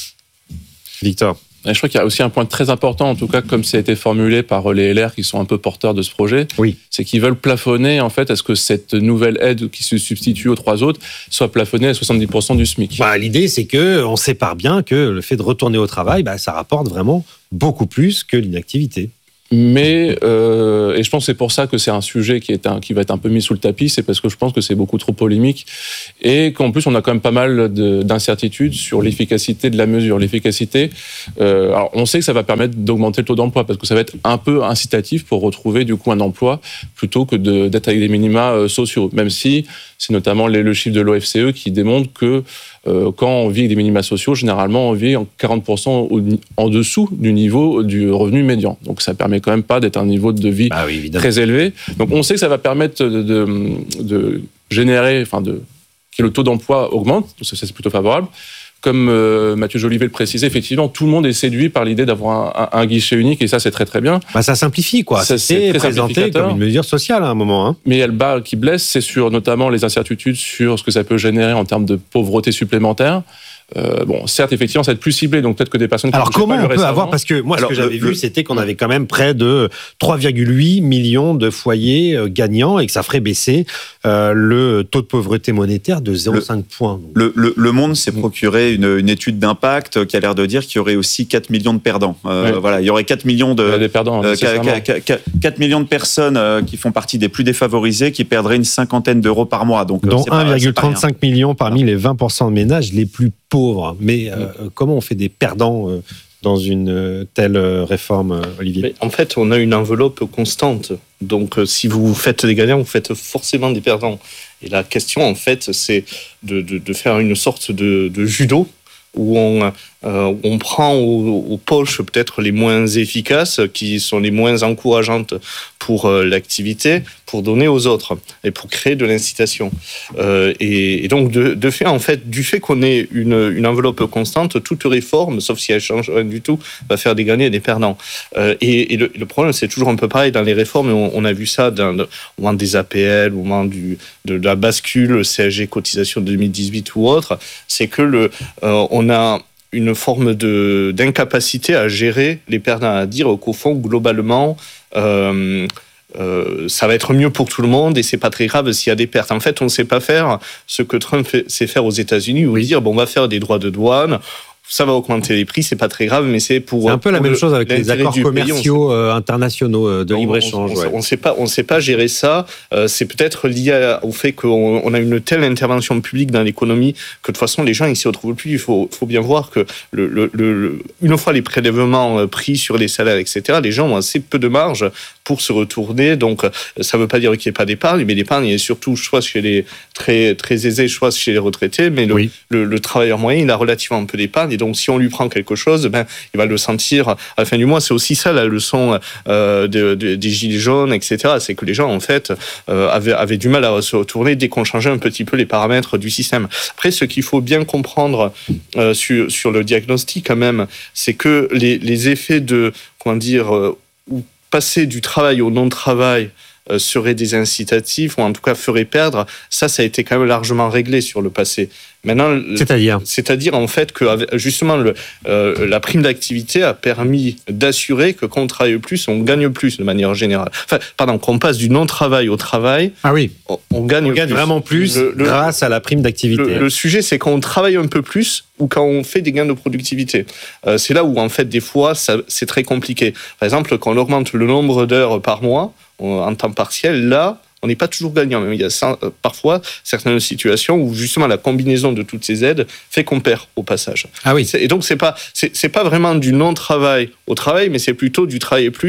B: Victor.
C: Et je crois qu'il y a aussi un point très important, en tout cas comme ça a été formulé par les L R qui sont un peu porteurs de ce projet,
B: oui.
C: c'est qu'ils veulent plafonner en fait à ce que cette nouvelle aide qui se substitue aux trois autres soit plafonnée à soixante-dix pour cent du SMIC.
B: Bah, l'idée, c'est qu'on sépare bien que le fait de retourner au travail, bah, ça rapporte vraiment beaucoup plus que l'inactivité.
C: Mais, euh, et je pense que c'est pour ça que c'est un sujet qui, est un, qui va être un peu mis sous le tapis, c'est parce que je pense que c'est beaucoup trop polémique et qu'en plus on a quand même pas mal de, d'incertitudes sur l'efficacité de la mesure. L'efficacité, euh, alors on sait que ça va permettre d'augmenter le taux d'emploi parce que ça va être un peu incitatif pour retrouver du coup un emploi plutôt que de, d'être avec des minima euh, sociaux, même si c'est notamment les, le chiffre de l'O F C E qui démontre que euh, quand on vit avec des minima sociaux, généralement on vit en quarante pour cent au, en dessous du niveau du revenu médian. Donc ça permet quand même pas d'être un niveau de vie
B: bah oui,
C: très élevé. Donc on sait que ça va permettre de, de, de générer, enfin de que le taux d'emploi augmente, donc ça c'est plutôt favorable. Comme euh, Mathieu Jolivet le précisait, effectivement, tout le monde est séduit par l'idée d'avoir un, un, un guichet unique, et ça, c'est très très bien.
B: Bah, ça simplifie, quoi. Ça, c'est présenté comme une mesure sociale à un moment. Hein.
C: Mais il y a le bas qui blesse, c'est sur notamment les incertitudes sur ce que ça peut générer en termes de pauvreté supplémentaire. Euh, bon, certes, effectivement, ça va être plus ciblé, donc peut-être que des personnes qui
B: Alors, comment on peut
C: récemment,
B: avoir, parce que moi,
C: alors,
B: ce que j'avais
C: le,
B: vu, c'était qu'on avait quand même près de trois virgule huit millions de foyers euh, gagnants et que ça ferait baisser euh, le taux de pauvreté monétaire de zéro virgule cinq points.
D: Le, le, le Monde s'est procuré une, une étude d'impact qui a l'air de dire qu'il y aurait aussi quatre millions de perdants. Euh,
C: oui.
D: Voilà, il y aurait quatre millions de,
C: des perdants,
D: euh, quatre millions de personnes euh, qui font partie des plus défavorisés qui perdraient une cinquantaine d'euros par mois. Donc,
B: dont
D: c'est pas,
B: un virgule trente-cinq millions parmi
D: voilà.
B: les vingt pour cent de ménages les plus pauvres. Mais euh, comment on fait des perdants euh, dans une euh, telle euh, réforme, euh, Olivier ?
A: Mais en fait, on a une enveloppe constante. Donc, euh, si vous faites des gagnants, vous faites forcément des perdants. Et la question, en fait, c'est de, de, de faire une sorte de, de judo où on, euh, on prend aux, aux poches peut-être les moins efficaces, qui sont les moins encourageantes pour euh, l'activité, pour donner aux autres et pour créer de l'incitation. Euh, et, et donc, de, de fait, en fait, du fait qu'on ait une, une enveloppe constante, toute réforme, sauf si elle change rien du tout, va faire des gagnants et des perdants. Euh, et et le, le problème, c'est toujours un peu pareil dans les réformes, et on, on a vu ça dans, au moment des A P L, au moment du, de, de la bascule C S G cotisation deux mille dix-huit ou autre, c'est que le, euh, on a une forme de, d'incapacité à gérer les perdants, à dire qu'au fond, globalement, euh, euh, ça va être mieux pour tout le monde et c'est pas très grave s'il y a des pertes. En fait, on ne sait pas faire ce que Trump fait, sait faire aux États-Unis, où dire bon, on va faire des droits de douane. Ça va augmenter les prix, c'est pas très grave, mais c'est pour.
B: C'est un peu la même
A: le,
B: chose avec les accords commerciaux pays, euh, internationaux euh, de
A: on,
B: libre-échange.
A: On, on,
B: ouais.
A: on sait pas, on sait pas gérer ça. Euh, c'est peut-être lié à, au fait qu'on on a une telle intervention publique dans l'économie que de toute façon les gens ils s'y retrouvent plus. Il faut, faut bien voir que le, le, le, une fois les prélèvements pris sur les salaires, et cetera, les gens ont assez peu de marge pour se retourner. Donc ça veut pas dire qu'il n'y ait pas d'épargne, mais l'épargne est surtout soit chez les très très aisés, soit chez les retraités. Mais le, oui. le, le travailleur moyen il a relativement peu d'épargne et donc si on lui prend quelque chose, ben, il va le sentir à la fin du mois. C'est aussi ça la leçon euh, de, de, des gilets jaunes, et cetera. C'est que les gens, en fait, euh, avaient, avaient du mal à se retourner dès qu'on changeait un petit peu les paramètres du système. Après, ce qu'il faut bien comprendre euh, sur, sur le diagnostic, quand même, c'est que les, les effets de, comment dire, euh, ou passer du travail au non-travail euh, seraient des incitatifs, ou en tout cas feraient perdre, ça, ça a été quand même largement réglé sur le passé. Maintenant,
B: c'est-à-dire,
A: c'est-à-dire en fait que justement le, euh, la prime d'activité a permis d'assurer que quand on travaille plus, on gagne plus de manière générale. Enfin, pardon, qu'on passe du non-travail au travail.
B: Ah oui.
A: On, on gagne,
B: on gagne
A: plus.
B: vraiment plus le, le, grâce à la prime d'activité.
A: Le, le sujet, c'est quand on travaille un peu plus ou quand on fait des gains de productivité. Euh, c'est là où en fait des fois ça, c'est très compliqué. Par exemple, quand on augmente le nombre d'heures par mois en temps partiel, là. On n'est pas toujours gagnant. Il y a parfois certaines situations où justement la combinaison de toutes ces aides fait qu'on perd au passage.
B: Ah oui.
A: Et donc c'est pas c'est, c'est pas vraiment du non-travail au travail, mais c'est plutôt du travail plus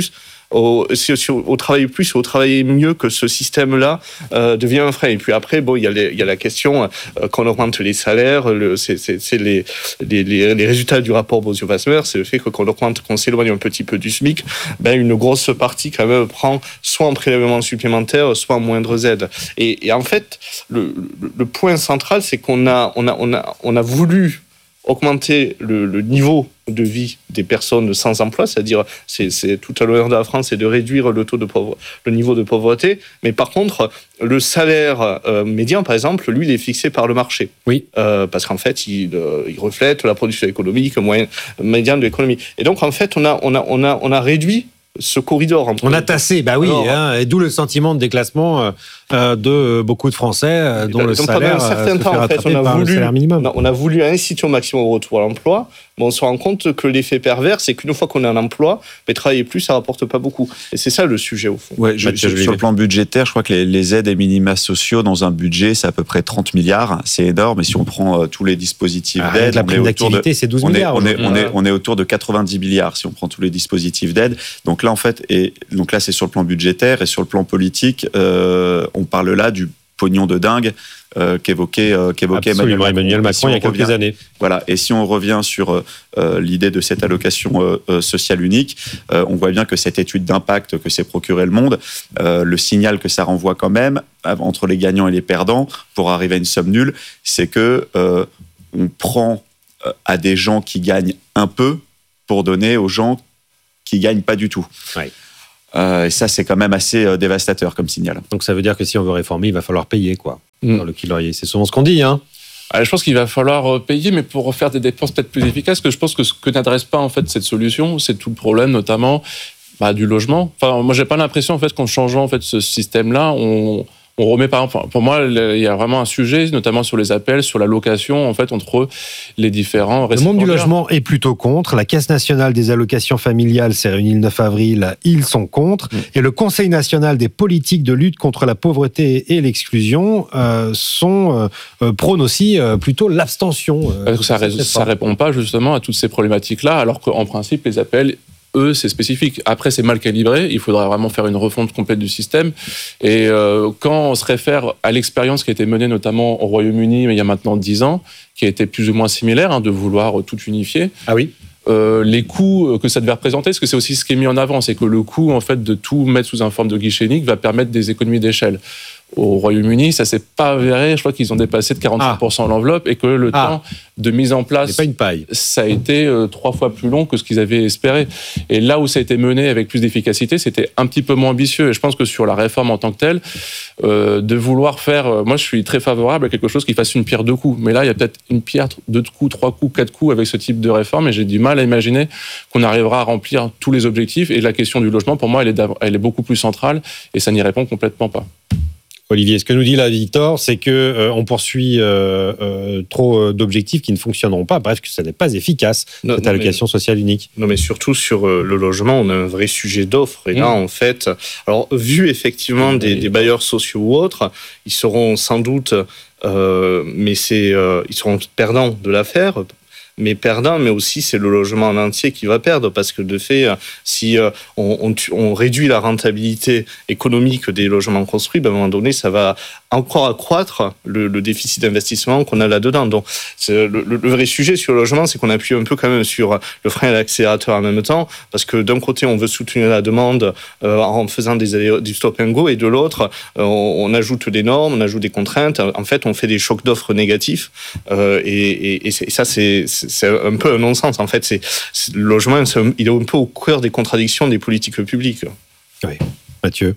A: au, au travailler plus, au travailler mieux que ce système-là euh, devient un frein. Et puis après, bon, il y a, les, il y a la question euh, qu'on augmente les salaires, le, c'est, c'est, c'est les, les, les, les résultats du rapport Bosio-Wasmer, c'est le fait que qu'on augmente, qu'on s'éloigne un petit peu du SMIC, ben une grosse partie quand même prend soit en prélèvement supplémentaire, soit en moindres aides. Et, et en fait, le, le, le point central, c'est qu'on a, on a, on a, on a voulu augmenter le, le niveau de vie des personnes sans emploi, c'est-à-dire c'est, c'est tout à l'honneur de la France, c'est de réduire le taux de pauvre, le niveau de pauvreté. Mais par contre, le salaire euh, médian, par exemple, lui, il est fixé par le marché.
B: Oui.
A: Euh, parce qu'en fait, il, euh, il reflète la production économique moyen, médiane de l'économie. Et donc, en fait, on a, on a, on a, on a réduit ce corridor.
B: On a tassé, bah oui, Alors, hein, et d'où le sentiment de déclassement euh, de beaucoup de Français euh, dont le salaire
A: pendant un certain
B: se
A: temps,
B: fait
A: en fait, on a
B: par
A: voulu,
B: le salaire minimum.
A: On a, on a voulu inciter au maximum au retour à l'emploi, mais on se rend compte que l'effet pervers, c'est qu'une fois qu'on est en emploi, mais travailler plus, ça rapporte pas beaucoup. Et c'est ça le sujet au fond.
D: Ouais, je, je, sur le plan budgétaire, je crois que les, les aides et minima sociaux dans un budget, c'est à peu près trente milliards. C'est énorme. Et si on prend euh, tous les dispositifs
B: ah,
D: d'aide,
B: la prime d'activité,
D: de,
B: c'est douze
D: on
B: milliards.
D: Est, on, est, on, est, on est autour de quatre-vingt-dix milliards si on prend tous les dispositifs d'aide. Donc là, en fait, et donc là, c'est sur le plan budgétaire et sur le plan politique, euh, on parle là du pognon de dingue euh, qu'évoquait, euh, qu'évoquait
B: Emmanuel Macron, Emmanuel Macron si il y a quelques
D: revient,
B: années.
D: Voilà. Et si on revient sur euh, l'idée de cette allocation euh, euh, sociale unique, euh, on voit bien que cette étude d'impact que s'est procuré Le Monde, euh, le signal que ça renvoie quand même entre les gagnants et les perdants pour arriver à une somme nulle, c'est que euh, on prend euh, à des gens qui gagnent un peu pour donner aux gens qui gagnent pas du tout.
B: Ouais.
D: Euh, et ça, c'est quand même assez euh, dévastateur comme signal.
B: Donc ça veut dire que si on veut réformer, il va falloir payer, quoi. Mm. Dans le kilo, c'est souvent ce qu'on dit, hein.
C: Alors, je pense qu'il va falloir payer, mais pour faire des dépenses peut-être plus efficaces, que je pense que ce que n'adresse pas en fait cette solution, c'est tout le problème, notamment bah, du logement. Enfin, moi, j'ai pas l'impression en fait qu'en changeant en fait ce système-là, on On remet par exemple, pour moi, il y a vraiment un sujet, notamment sur les appels, sur la location, en fait, entre les différents
B: récipiendaires. Le monde du logement est plutôt contre. La Caisse nationale des allocations familiales s'est réunie le neuf avril. Ils sont contre. Mmh. Et le Conseil national des politiques de lutte contre la pauvreté et l'exclusion euh, sont euh, prônent aussi euh, plutôt l'abstention. Euh,
C: Parce que ça ne répond pas justement à toutes ces problématiques-là, alors qu'en principe, les appels eux, c'est spécifique. Après, c'est mal calibré. Il faudra vraiment faire une refonte complète du système. Et euh, quand on se réfère à l'expérience qui a été menée notamment au Royaume-Uni il y a maintenant dix ans, qui a été plus ou moins similaire, hein, de vouloir tout unifier.
B: Ah oui.
C: Euh, les coûts que ça devait représenter, parce que c'est aussi ce qui est mis en avant, c'est que le coût en fait de tout mettre sous un forme de guichet unique va permettre des économies d'échelle. Au Royaume-Uni, ça s'est pas avéré. Je crois qu'ils ont dépassé de quarante-cinq pour cent ah. l'enveloppe et que le ah. temps de mise en place,
B: c'est pas une paille.
C: Ça a été euh, trois fois plus long que ce qu'ils avaient espéré. Et là où ça a été mené avec plus d'efficacité, c'était un petit peu moins ambitieux. Et je pense que sur la réforme en tant que telle, euh, de vouloir faire, euh, moi je suis très favorable à quelque chose qui fasse une pierre deux coups. Mais là, il y a peut-être une pierre, deux coups, trois coups, quatre coups avec ce type de réforme. Et j'ai du mal à imaginer qu'on arrivera à remplir tous les objectifs. Et la question du logement, pour moi, elle est, elle est beaucoup plus centrale et ça n'y répond complètement pas.
B: Olivier, ce que nous dit là Victor, c'est que euh, on poursuit euh, euh, trop d'objectifs qui ne fonctionneront pas. Bref, que ça n'est pas efficace, non, cette non, allocation mais, sociale unique.
A: Non, mais surtout sur euh, le logement, on a un vrai sujet d'offre. Et mmh. là, en fait, alors vu effectivement mmh. des, des bailleurs sociaux ou autres, ils seront sans doute, euh, mais c'est, euh, ils seront perdants de l'affaire. Mais perdant, mais aussi c'est le logement en entier qui va perdre, parce que de fait, si on, on, on réduit la rentabilité économique des logements construits, ben à un moment donné, ça va encore accroître le, le déficit d'investissement qu'on a là-dedans. Donc, c'est le, le vrai sujet sur le logement, c'est qu'on appuie un peu quand même sur le frein et l'accélérateur en même temps, parce que d'un côté, on veut soutenir la demande euh, en faisant des, du stop and go, et de l'autre, euh, on, on ajoute des normes, on ajoute des contraintes. En fait, on fait des chocs d'offres négatifs, euh, et, et, et, et ça, c'est, c'est c'est un peu un non-sens. En fait, c'est, c'est, le logement, c'est un, il est un peu au cœur des contradictions des politiques publiques.
B: Oui. Mathieu.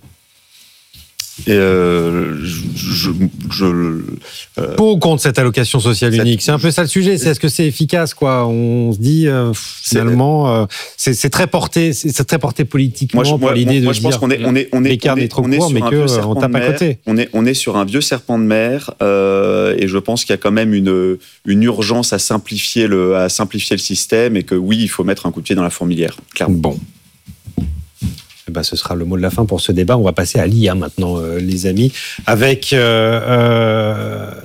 D: Et euh, je, je, je,
B: euh, Pour ou contre cette allocation sociale cette, unique, c'est un peu ça le sujet. C'est est-ce que c'est efficace, quoi? On se dit euh, finalement, euh, c'est, c'est très porté, c'est, c'est très porté politiquement.
D: Moi, je,
B: pour l'idée
D: moi,
B: de
D: moi, je pense qu'on est, on est, on est,
B: l'écart
D: on est,
B: est trop
D: on est
B: court, mais que on tape à côté.
D: On est, on est sur un vieux serpent de mer, euh, et je pense qu'il y a quand même une, une urgence à simplifier le, à simplifier le système, et que oui, il faut mettre un coup de pied dans la fourmilière. Clairement.
B: Bon. Ben, ce sera le mot de la fin pour ce débat. On va passer à l'I A maintenant, euh, les amis, avec euh, euh,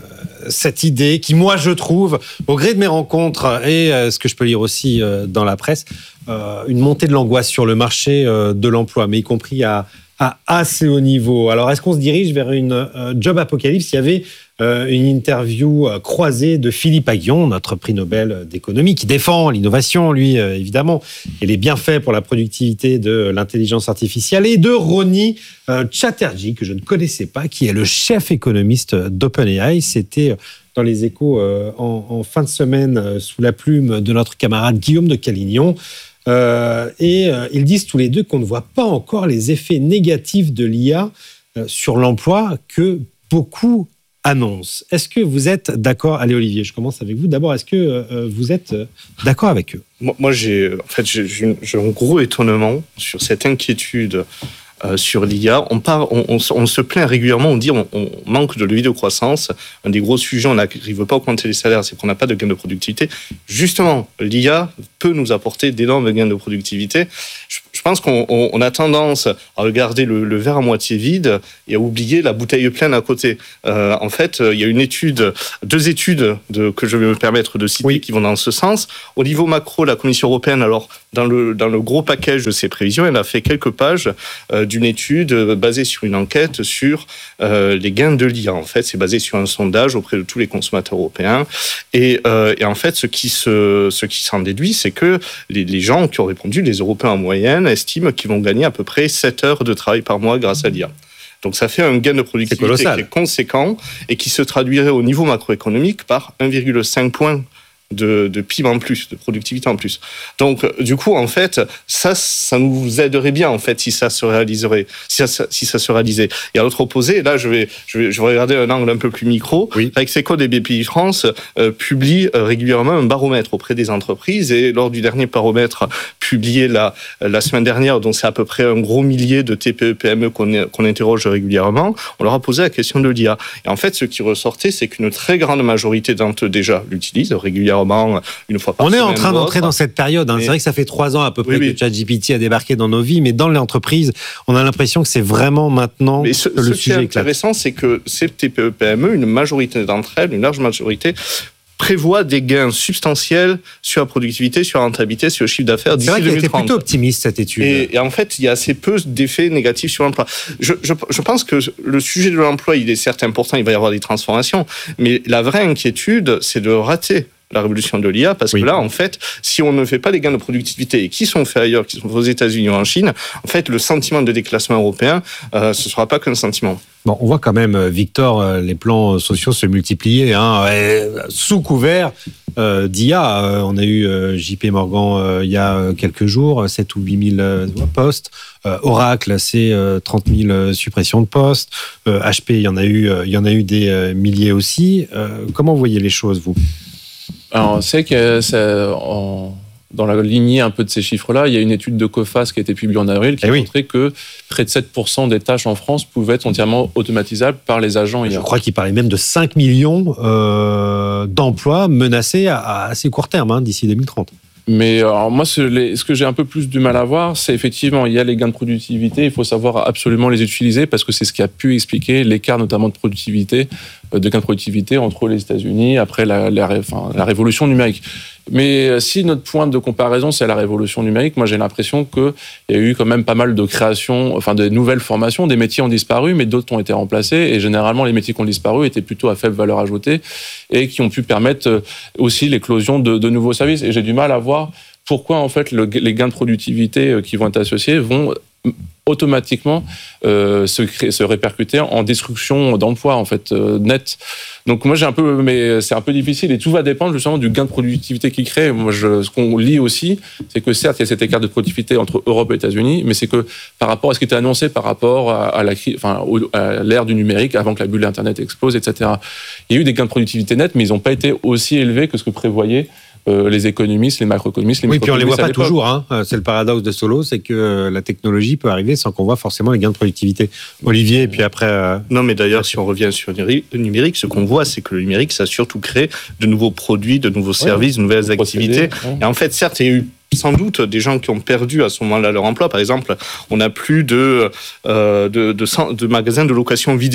B: cette idée qui, moi, je trouve, au gré de mes rencontres et euh, ce que je peux lire aussi euh, dans la presse, euh, une montée de l'angoisse sur le marché euh, de l'emploi, mais y compris à, à assez haut niveau. Alors, est-ce qu'on se dirige vers une euh, job apocalypse ? Il y avait euh, une interview euh, croisée de Philippe Aghion, notre prix Nobel d'économie, qui défend l'innovation, lui, euh, évidemment, et les bienfaits pour la productivité de l'intelligence artificielle, et de Ronnie euh, Chatterjee, que je ne connaissais pas, qui est le chef économiste d'OpenAI. C'était dans les Échos euh, en, en fin de semaine, euh, sous la plume de notre camarade Guillaume de Calignon. Euh, et euh, ils disent tous les deux qu'on ne voit pas encore les effets négatifs de l'I A euh, sur l'emploi que beaucoup annoncent. Est-ce que vous êtes d'accord ? Allez Olivier, je commence avec vous. D'abord, est-ce que euh, vous êtes euh, d'accord avec eux ?
A: Moi, moi j'ai, en fait, j'ai, j'ai, j'ai un gros étonnement sur cette inquiétude Euh, sur l'I A. On, part, on, on, on se plaint régulièrement, on dit on, on manque de levier de croissance. Un des gros sujets, on n'arrive pas à augmenter les salaires, c'est qu'on n'a pas de gain de productivité. Justement, l'I A peut nous apporter d'énormes gains de productivité. Je, je pense qu'on on, on a tendance à regarder le, le verre à moitié vide et à oublier la bouteille pleine à côté. Euh, en fait, il y a une étude, deux études de, que je vais me permettre de citer oui. qui vont dans ce sens. Au niveau macro, la Commission européenne, alors dans le, dans le gros package de ses prévisions, elle a fait quelques pages euh, d'une étude basée sur une enquête sur euh, les gains de l'I A. En fait, c'est basé sur un sondage auprès de tous les consommateurs européens. Et, euh, et en fait, ce qui, se, ce qui s'en déduit, c'est que les, les gens qui ont répondu, les Européens en moyenne, estiment qu'ils vont gagner à peu près sept heures de travail par mois grâce à l'I A. Donc ça fait un gain de productivité qui est conséquent et qui se traduirait au niveau macroéconomique par un virgule cinq point de, de P I B en plus, de productivité en plus. Donc, du coup, en fait, ça, ça nous aiderait bien, en fait, si ça se réaliserait, si ça, si ça se réalisait. Et à l'autre opposé, là, je vais, je vais, je vais regarder un angle un peu plus micro. Oui. Rexeco et B P I France euh, publient euh, régulièrement un baromètre auprès des entreprises. Et lors du dernier baromètre publié la, la semaine dernière, dont c'est à peu près un gros millier de T P E P M E qu'on, qu'on interroge régulièrement, on leur a posé la question de l'I A. Et en fait, ce qui ressortait, c'est qu'une très grande majorité d'entre eux déjà l'utilisent régulièrement. Une fois par
B: on
A: semaine,
B: est en train d'entrer
A: d'autres.
B: dans cette période. Hein. C'est vrai que ça fait trois ans à peu près oui, oui. que ChatGPT a débarqué dans nos vies, mais dans l'entreprise, on a l'impression que c'est vraiment maintenant
A: mais ce,
B: que le
A: ce
B: sujet
A: qui est intéressant, c'est que ces T P E P M E, une majorité d'entre elles, une large majorité, prévoit des gains substantiels sur la productivité, sur la rentabilité, sur le chiffre d'affaires d'ici deux mille trente.
B: C'est vrai qu'elle était plutôt optimiste, cette étude.
A: Et, et en fait, il y a assez peu d'effets négatifs sur l'emploi. Je, je, je pense que le sujet de l'emploi, il est certes important, il va y avoir des transformations, mais la vraie inquiétude, c'est de rater la révolution de l'I A, parce oui. que là, en fait, si on ne fait pas les gains de productivité et qui sont faits ailleurs, qui sont faits aux États-Unis ou en Chine, en fait, le sentiment de déclassement européen, euh, ce ne sera pas qu'un sentiment.
B: Bon, on voit quand même, Victor, les plans sociaux se multiplier, hein, sous couvert euh, d'I A. Euh, on a eu euh, J P Morgan euh, il y a quelques jours, sept ou huit mille euh, postes. Euh, Oracle, c'est euh, trente mille euh, suppressions de postes. Euh, H P, il y en a eu, euh, il y en a eu des euh, milliers aussi. Euh, comment vous voyez les choses, vous ?
C: Alors, c'est que ça, en, dans la lignée un peu de ces chiffres-là, il y a une étude de Coface qui a été publiée en avril qui eh a oui. montré que près de sept pour cent des tâches en France pouvaient être entièrement automatisables par les agents I A.
B: Je crois qu'il parlait même de cinq millions euh, d'emplois menacés à, à assez court terme, hein, d'ici deux mille trente.
C: Mais alors moi, ce, les, ce que j'ai un peu plus du mal à voir, c'est effectivement, il y a les gains de productivité, il faut savoir absolument les utiliser parce que c'est ce qui a pu expliquer l'écart notamment de productivité, de gains de productivité entre les États-Unis après la, la, enfin, la révolution numérique. Mais si notre point de comparaison, c'est la révolution numérique, moi j'ai l'impression qu'il y a eu quand même pas mal de créations, enfin de nouvelles formations, des métiers ont disparu, mais d'autres ont été remplacés, et généralement les métiers qui ont disparu étaient plutôt à faible valeur ajoutée, et qui ont pu permettre aussi l'éclosion de, de nouveaux services. Et j'ai du mal à voir pourquoi en fait le, les gains de productivité qui vont être associés vont automatiquement euh, se, créer, se répercuter en destruction d'emplois en fait euh, net. Donc moi j'ai un peu, mais c'est un peu difficile et tout va dépendre justement du gain de productivité qu'il crée. Moi je, ce qu'on lit aussi, c'est que certes il y a cet écart de productivité entre Europe et États-Unis, mais c'est que par rapport à ce qui était annoncé par rapport à, à la, enfin à l'ère du numérique avant que la bulle d'Internet explose, et cetera. Il y a eu des gains de productivité nets, mais ils n'ont pas été aussi élevés que ce que prévoyaient Euh, les économistes, les macroéconomistes, les
B: oui, puis on les voit pas
C: l'époque.
B: toujours. Hein. C'est le paradoxe de Solo, c'est que la technologie peut arriver sans qu'on voit forcément les gains de productivité. Olivier, et puis après. Euh...
A: Non, mais d'ailleurs, si on revient sur le numérique, ce qu'on voit, c'est que le numérique, ça a surtout créé de nouveaux produits, de nouveaux services, ouais, de nouvelles activités. Ouais. Et en fait, certes, il y a eu sans doute des gens qui ont perdu à ce moment-là leur emploi. Par exemple, on n'a plus de, euh, de, de, de magasins de location vidéo.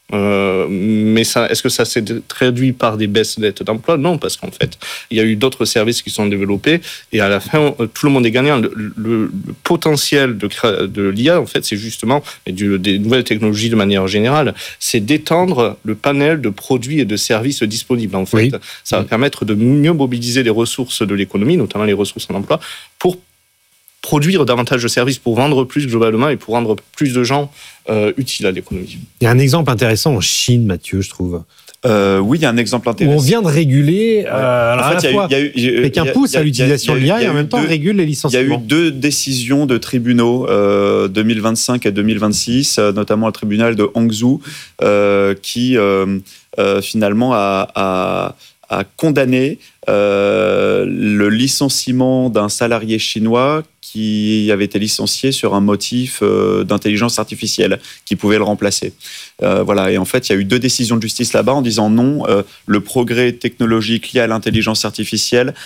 A: Euh, mais ça, est-ce que ça s'est traduit par des baisses nettes d'emploi ? Non, parce qu'en fait, il y a eu d'autres services qui sont développés et à la fin, tout le monde est gagnant. Le, le, le potentiel de, de l'I A, en fait, c'est justement, et du, des nouvelles technologies de manière générale, c'est d'étendre le panel de produits et de services disponibles. En fait, oui. Ça va oui. permettre de mieux mobiliser les ressources de l'économie, notamment les ressources en emploi, pour produire davantage de services, pour vendre plus globalement et pour rendre plus de gens euh, utiles à l'économie.
B: Il y a un exemple intéressant en Chine, Mathieu, je trouve.
D: Euh, oui, il y a un exemple intéressant.
B: Où on vient de réguler, euh, alors en fait, à la fois, quelqu'un pousse à l'utilisation de l'I A et en même temps deux, régule les licenciements.
D: Il y a eu deux décisions de tribunaux, euh, deux mille vingt-cinq et deux mille vingt-six, euh, notamment le tribunal de Hangzhou, euh, qui euh, euh, finalement a, a, a condamné euh, le licenciement d'un salarié chinois qui avait été licencié sur un motif euh, d'intelligence artificielle qui pouvait le remplacer. Euh, voilà. Et en fait, il y a eu deux décisions de justice là-bas en disant non, euh, le progrès technologique lié à l'intelligence artificielle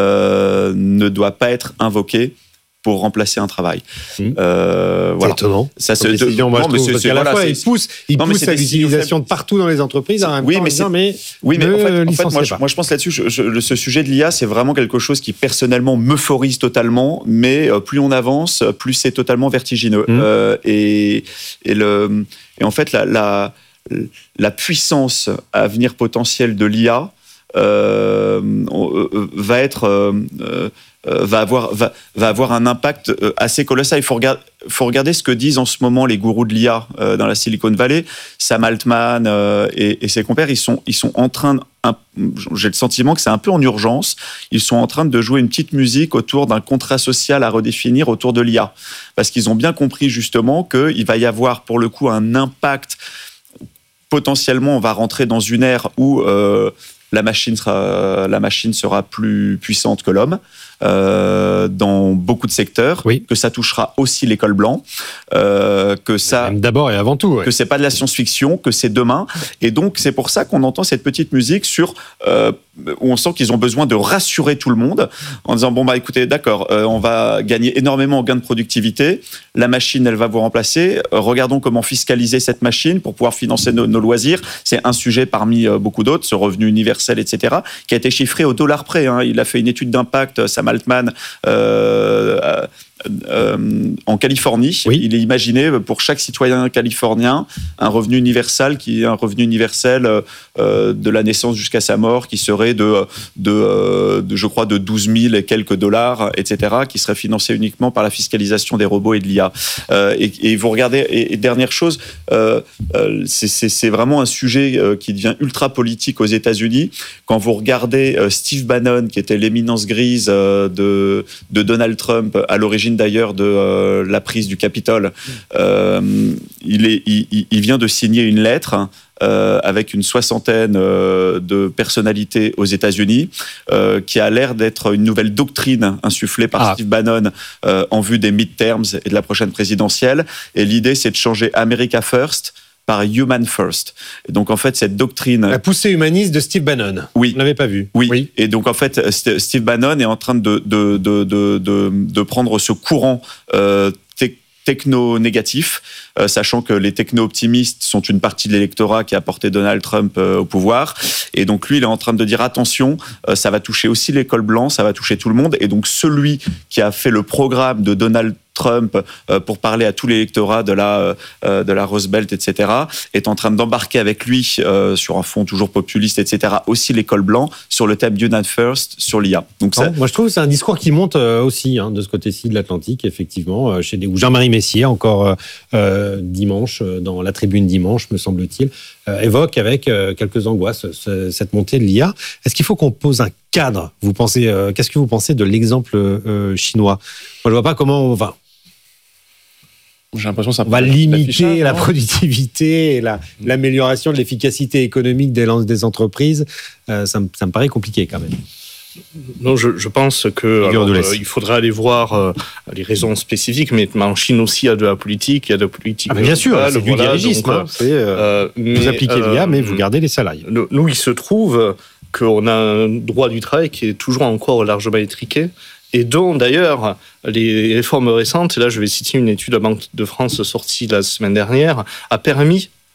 D: euh, ne doit pas être invoqué pour remplacer un travail.
B: Mmh. Euh, voilà. C'est étonnant.
D: Ça se
B: décision, moi, non, je trouve, c'est, parce qu'à la voilà, fois, il pousse, il non, pousse à l'utilisation de partout dans les entreprises, en même
D: oui,
B: temps,
D: mais,
B: disant, mais
D: oui, mais
B: ne
D: en fait, en fait moi, je,
B: pas.
D: moi, je pense là-dessus, je, je, ce sujet de l'I A, c'est vraiment quelque chose qui, personnellement, m'euphorise totalement, mais plus on avance, plus c'est totalement vertigineux. Mmh. Euh, et, et, le, et en fait, la, la, la puissance à venir potentielle de l'I A euh, va être... Euh, euh, Euh, va avoir va, va avoir un impact euh, assez colossal. Il faut regarder faut regarder ce que disent en ce moment les gourous de l'I A euh, dans la Silicon Valley. Sam Altman euh, et, et ses compères, ils sont ils sont en train de, un, j'ai le sentiment que c'est un peu en urgence. Ils sont en train de jouer une petite musique autour d'un contrat social à redéfinir autour de l'I A, parce qu'ils ont bien compris justement que il va y avoir pour le coup un impact. Potentiellement, on va rentrer dans une ère où euh, la machine sera la machine sera plus puissante que l'homme. Euh, dans beaucoup de secteurs, oui. que ça touchera aussi l'école blanc, euh, que ça
B: même d'abord et avant tout, ouais.
D: que c'est pas de la science-fiction, que c'est demain, et donc c'est pour ça qu'on entend cette petite musique sur euh, où on sent qu'ils ont besoin de rassurer tout le monde en disant bon bah écoutez d'accord, euh, on va gagner énormément en gain de productivité, la machine elle va vous remplacer, euh, regardons comment fiscaliser cette machine pour pouvoir financer nos, nos loisirs, c'est un sujet parmi euh, beaucoup d'autres, ce revenu universel et cetera qui a été chiffré au dollar près, hein. Il a fait une étude d'impact, Sam Altman, euh, euh, euh, en Californie. Oui. Il est imaginé pour chaque citoyen californien un revenu universel qui est un revenu universel euh, de la naissance jusqu'à sa mort qui serait de, de, de je crois de douze mille et quelques dollars, et cetera, qui serait financé uniquement par la fiscalisation des robots et de l'I A. Euh, et, et vous regardez, et, et dernière chose, euh, euh, c'est, c'est, c'est vraiment un sujet euh, qui devient ultra politique aux États-Unis. Quand vous regardez euh, Steve Bannon, qui était l'éminence grise euh, de, de Donald Trump, à l'origine d'ailleurs de euh, la prise du Capitole, euh, il, est, il, il vient de signer une lettre euh, avec une soixantaine euh, de personnalités aux États-Unis, euh, qui a l'air d'être une nouvelle doctrine insufflée par ah. Steve Bannon euh, en vue des midterms et de la prochaine présidentielle. Et l'idée, c'est de changer America First par Human First. Et donc, en fait, cette doctrine...
B: La poussée humaniste de Steve Bannon.
D: Oui.
B: On ne l'avait pas vu.
D: Oui. oui. Et donc, en fait, Steve Bannon est en train de, de, de, de, de, de prendre ce courant euh, techno-négatif, euh, sachant que les techno-optimistes sont une partie de l'électorat qui a porté Donald Trump euh, au pouvoir. Et donc, lui, il est en train de dire, attention, euh, ça va toucher aussi l'école blanche, ça va toucher tout le monde. Et donc, celui qui a fait le programme de Donald Trump euh, pour parler à tout l'électorat de la, euh, de la Rust Belt, et cetera, est en train d'embarquer avec lui euh, sur un fond toujours populiste, et cetera, aussi l'école blanc, sur le thème United First, sur l'I A. Donc
B: non,
D: ça...
B: Moi, je trouve que c'est un discours qui monte euh, aussi hein, de ce côté-ci de l'Atlantique, effectivement, euh, chez des... où Jean-Marie Messier, encore euh, euh, dimanche, euh, dans la tribune dimanche, me semble-t-il, euh, évoque avec euh, quelques angoisses ce, cette montée de l'I A. Est-ce qu'il faut qu'on pose un cadre ? Vous pensez, euh, qu'est-ce que vous pensez de l'exemple euh, chinois ? Moi, je vois pas comment on va...
C: J'ai l'impression que ça
B: on va limiter la productivité et la, l'amélioration de l'efficacité économique des, des entreprises. Euh, ça, me, ça me paraît compliqué quand même.
A: Non, je, je pense que alors, euh, il faudrait aller voir euh, les raisons spécifiques, mais en Chine aussi, il y a de la politique, il y a de la politique.
B: Ah, bien sûr, c'est du
A: voilà,
B: dirigisme.
A: Donc,
B: hein, c'est, euh,
A: euh,
B: vous appliquez euh, l'I A, mais vous gardez les salariés.
A: Nous, il se trouve qu'on a un droit du travail qui est toujours encore largement étriqué, et dont d'ailleurs les réformes récentes, et là je vais citer une étude de la Banque de France sortie la semaine dernière, a permis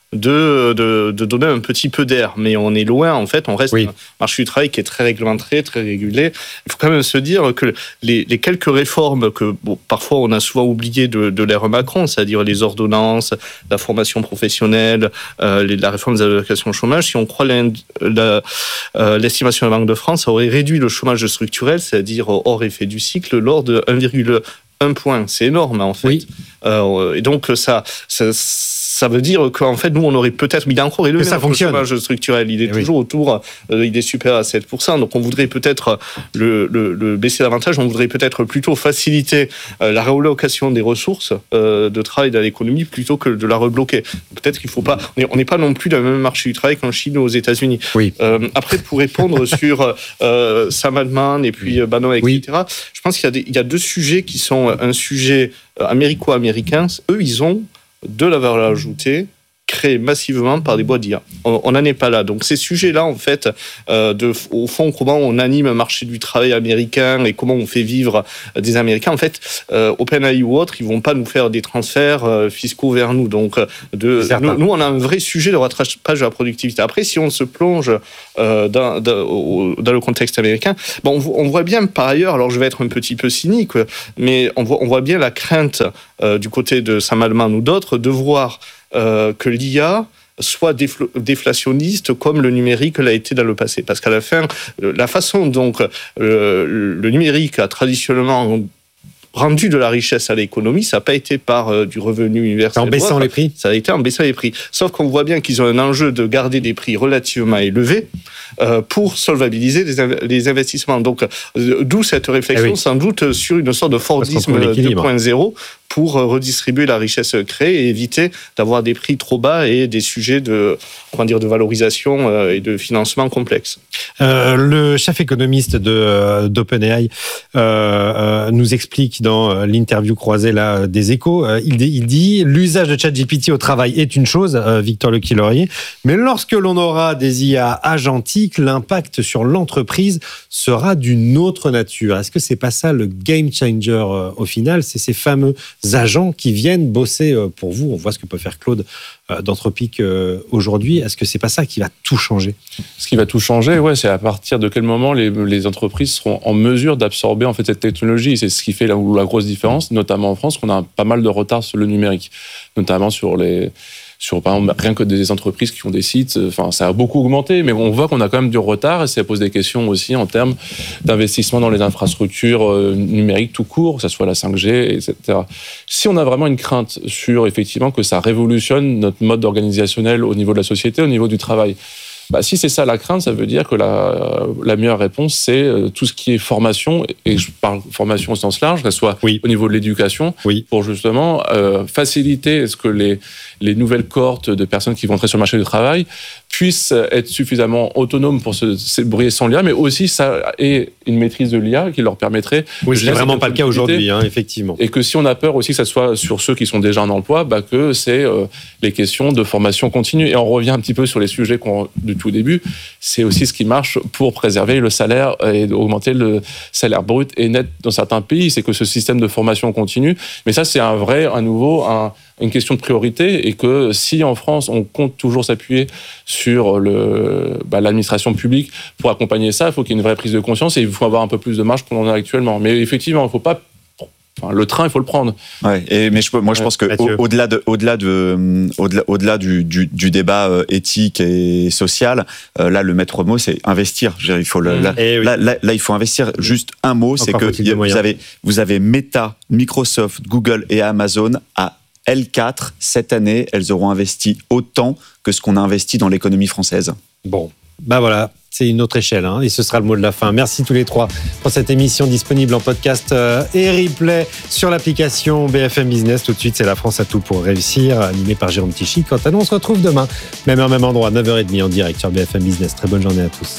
A: De, de, de donner un petit peu d'air. Mais on est loin, en fait, on reste oui. un marché du travail qui est très réglementé, très régulé. Il faut quand même se dire que les, les quelques réformes que bon, parfois on a souvent oubliées de, de l'ère Macron, c'est-à-dire les ordonnances, la formation professionnelle, euh, les, la réforme des allocations au chômage, si on croit la, la, euh, l'estimation de la Banque de France, ça aurait réduit le chômage structurel, c'est-à-dire hors effet du cycle, lors de un virgule un point. C'est énorme, en fait. Oui. Euh, et donc, ça... ça Ça veut dire qu'en fait, nous, on aurait peut-être... Mais il a encore élevé
B: le
A: chômage structurel. Il est
B: oui.
A: toujours autour... Euh, il est supérieur à sept pour cent. Donc, on voudrait peut-être le, le, le baisser davantage. On voudrait peut-être plutôt faciliter euh, la réallocation des ressources euh, de travail dans l'économie plutôt que de la rebloquer. Peut-être qu'il ne faut pas... On n'est pas non plus dans le même marché du travail qu'en Chine ou aux États-Unis.
B: Oui.
A: Euh, après, pour répondre sur euh, Sam Altman et puis euh, Benoît, et cetera, oui. je pense qu'il y a, des, il y a deux sujets qui sont un sujet américo-américain. Eux, ils ont de la valeur ajoutée créée massivement par des boîtes d'I A. On n'en est pas là. Donc ces sujets-là, en fait, euh, de, au fond, comment on anime un marché du travail américain et comment on fait vivre des Américains, en fait, euh, OpenAI ou autres, ils vont pas nous faire des transferts euh, fiscaux vers nous. Donc, de, nous, nous, on a un vrai sujet de rattrapage de la productivité. Après, si on se plonge euh, dans, dans, dans le contexte américain, bon, on, on voit bien par ailleurs, alors je vais être un petit peu cynique, mais on voit, on voit bien la crainte euh, du côté de Sam Altman ou d'autres de voir Euh, que l'I A soit défl- déflationniste comme le numérique l'a été dans le passé. Parce qu'à la fin, la façon dont euh, le numérique a traditionnellement rendu de la richesse à l'économie, ça n'a pas été par euh, du revenu universel.
B: En baissant les prix.
A: Ça a été en baissant les prix. Sauf qu'on voit bien qu'ils ont un enjeu de garder des prix relativement élevés euh, pour solvabiliser les, inv- les investissements. Donc, euh, d'où cette réflexion, eh oui. sans doute, sur une sorte de Fordisme deux point zéro pour redistribuer la richesse créée et éviter d'avoir des prix trop bas et des sujets de, comment dire, de valorisation et de financement complexes.
B: Euh, le chef économiste de, d'OpenAI euh, euh, nous explique dans l'interview croisée là, des Échos, euh, il, il dit « L'usage de ChatGPT au travail est une chose, euh, Victor Lequi-Laurier, mais lorsque l'on aura des I A agentiques, l'impact sur l'entreprise sera d'une autre nature. » Est-ce que c'est pas ça le game changer euh, au final ? C'est ces fameux agents qui viennent bosser pour vous. On voit ce que peut faire Claude d'Anthropic aujourd'hui. Est-ce que c'est pas ça qui va tout changer ?
C: Ce qui va tout changer, ouais, c'est à partir de quel moment les, les entreprises seront en mesure d'absorber en fait cette technologie. C'est ce qui fait la, la grosse différence, notamment en France, qu'on a pas mal de retard sur le numérique, notamment sur les sur par exemple rien que des entreprises qui ont des sites, enfin ça a beaucoup augmenté, mais on voit qu'on a quand même du retard et ça pose des questions aussi en termes d'investissement dans les infrastructures numériques tout court, que ça soit la cinq G, et cetera. Si on a vraiment une crainte sur effectivement que ça révolutionne notre mode organisationnel au niveau de la société, au niveau du travail, bah, si c'est ça la crainte, ça veut dire que la, la meilleure réponse, c'est tout ce qui est formation, et je parle formation au sens large, que ce soit oui. au niveau de l'éducation, oui. pour justement euh, faciliter ce que les, les nouvelles cohortes de personnes qui vont entrer sur le marché du travail puissent être suffisamment autonomes pour se, se débrouiller sans l'I A, mais aussi ça ait une maîtrise de l'I A qui leur permettrait...
B: Oui, ce n'est vraiment pas le cas aujourd'hui, hein, effectivement.
C: Et que si on a peur aussi que ça soit sur ceux qui sont déjà en emploi, bah que c'est euh, les questions de formation continue. Et on revient un petit peu sur les sujets qu'on, du tout début, c'est aussi ce qui marche pour préserver le salaire et augmenter le salaire brut et net dans certains pays, c'est que ce système de formation continue. Mais ça, c'est un vrai, à nouveau, un... une question de priorité, et que si en France on compte toujours s'appuyer sur le, bah, l'administration publique pour accompagner ça, il faut qu'il y ait une vraie prise de conscience et il faut avoir un peu plus de marge qu'on en a actuellement. Mais effectivement, il ne faut pas... Enfin, le train, il faut le prendre.
D: Ouais, et, mais je, moi, je pense que au, au-delà, de, au-delà, de, au-delà, au-delà du, du, du débat éthique et social, euh, là, le maître mot, c'est investir. Je veux dire, il faut le, mmh. là, oui. là, là, là, il faut investir. Juste un mot, encore c'est que y a, vous, avez, vous avez Meta, Microsoft, Google et Amazon à L quatre, cette année, elles auront investi autant que ce qu'on a investi dans l'économie française.
B: Bon, ben voilà, c'est une autre échelle, hein, et ce sera le mot de la fin. Merci tous les trois pour cette émission disponible en podcast euh, et replay sur l'application B F M Business. Tout de suite, c'est La France a tout pour réussir, animé par Jérôme Tichy. Quant à nous, on se retrouve demain, même heure, même endroit, neuf heures trente en direct sur B F M Business. Très bonne journée à tous.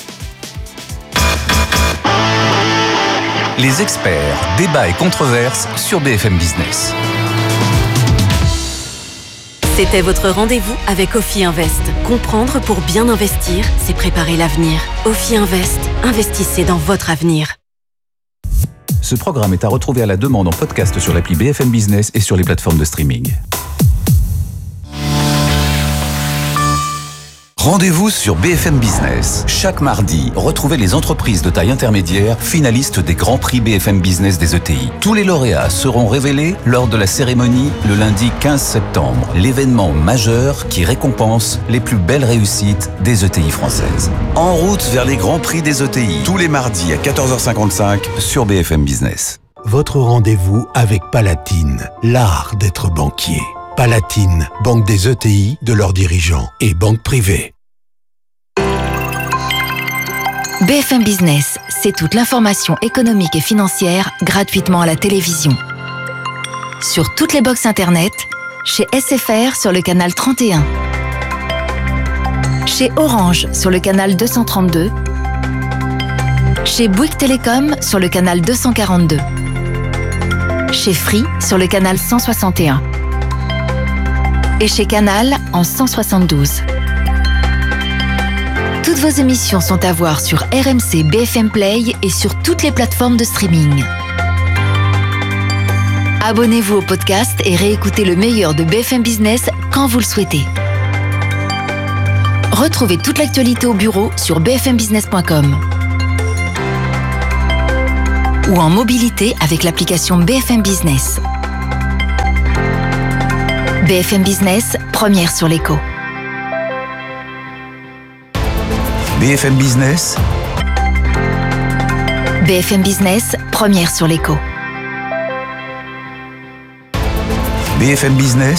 E: Les experts, débats et controverses sur B F M Business.
F: C'était votre rendez-vous avec Ophi Invest. Comprendre pour bien investir, c'est préparer l'avenir. Ophi Invest, investissez dans votre avenir.
E: Ce programme est à retrouver à la demande en podcast sur l'appli B F M Business et sur les plateformes de streaming. Rendez-vous sur B F M Business. Chaque mardi, retrouvez les entreprises de taille intermédiaire finalistes des Grands Prix B F M Business des E T I. Tous les lauréats seront révélés lors de la cérémonie le lundi quinze septembre. L'événement majeur qui récompense les plus belles réussites des E T I françaises. En route vers les Grands Prix des E T I. Tous les mardis à quatorze heures cinquante-cinq sur B F M Business.
N: Votre rendez-vous avec Palatine, l'art d'être banquier. Palatine, banque des E T I, de leurs dirigeants et banque privée.
G: B F M Business, c'est toute l'information économique et financière gratuitement à la télévision. Sur toutes les box internet, chez S F R sur le canal trente et un, chez Orange sur le canal deux cent trente-deux, chez Bouygues Télécom sur le canal deux cent quarante-deux, chez Free sur le canal cent soixante et un et chez Canal en cent soixante-douze. Toutes vos émissions sont à voir sur R M C B F M Play et sur toutes les plateformes de streaming. Abonnez-vous au podcast et réécoutez le meilleur de B F M Business quand vous le souhaitez. Retrouvez toute l'actualité au bureau sur b f m business point com ou en mobilité avec l'application B F M Business. B F M Business, première sur l'écho.
E: B F M Business.
G: B F M Business, première sur l'écho.
E: B F M Business.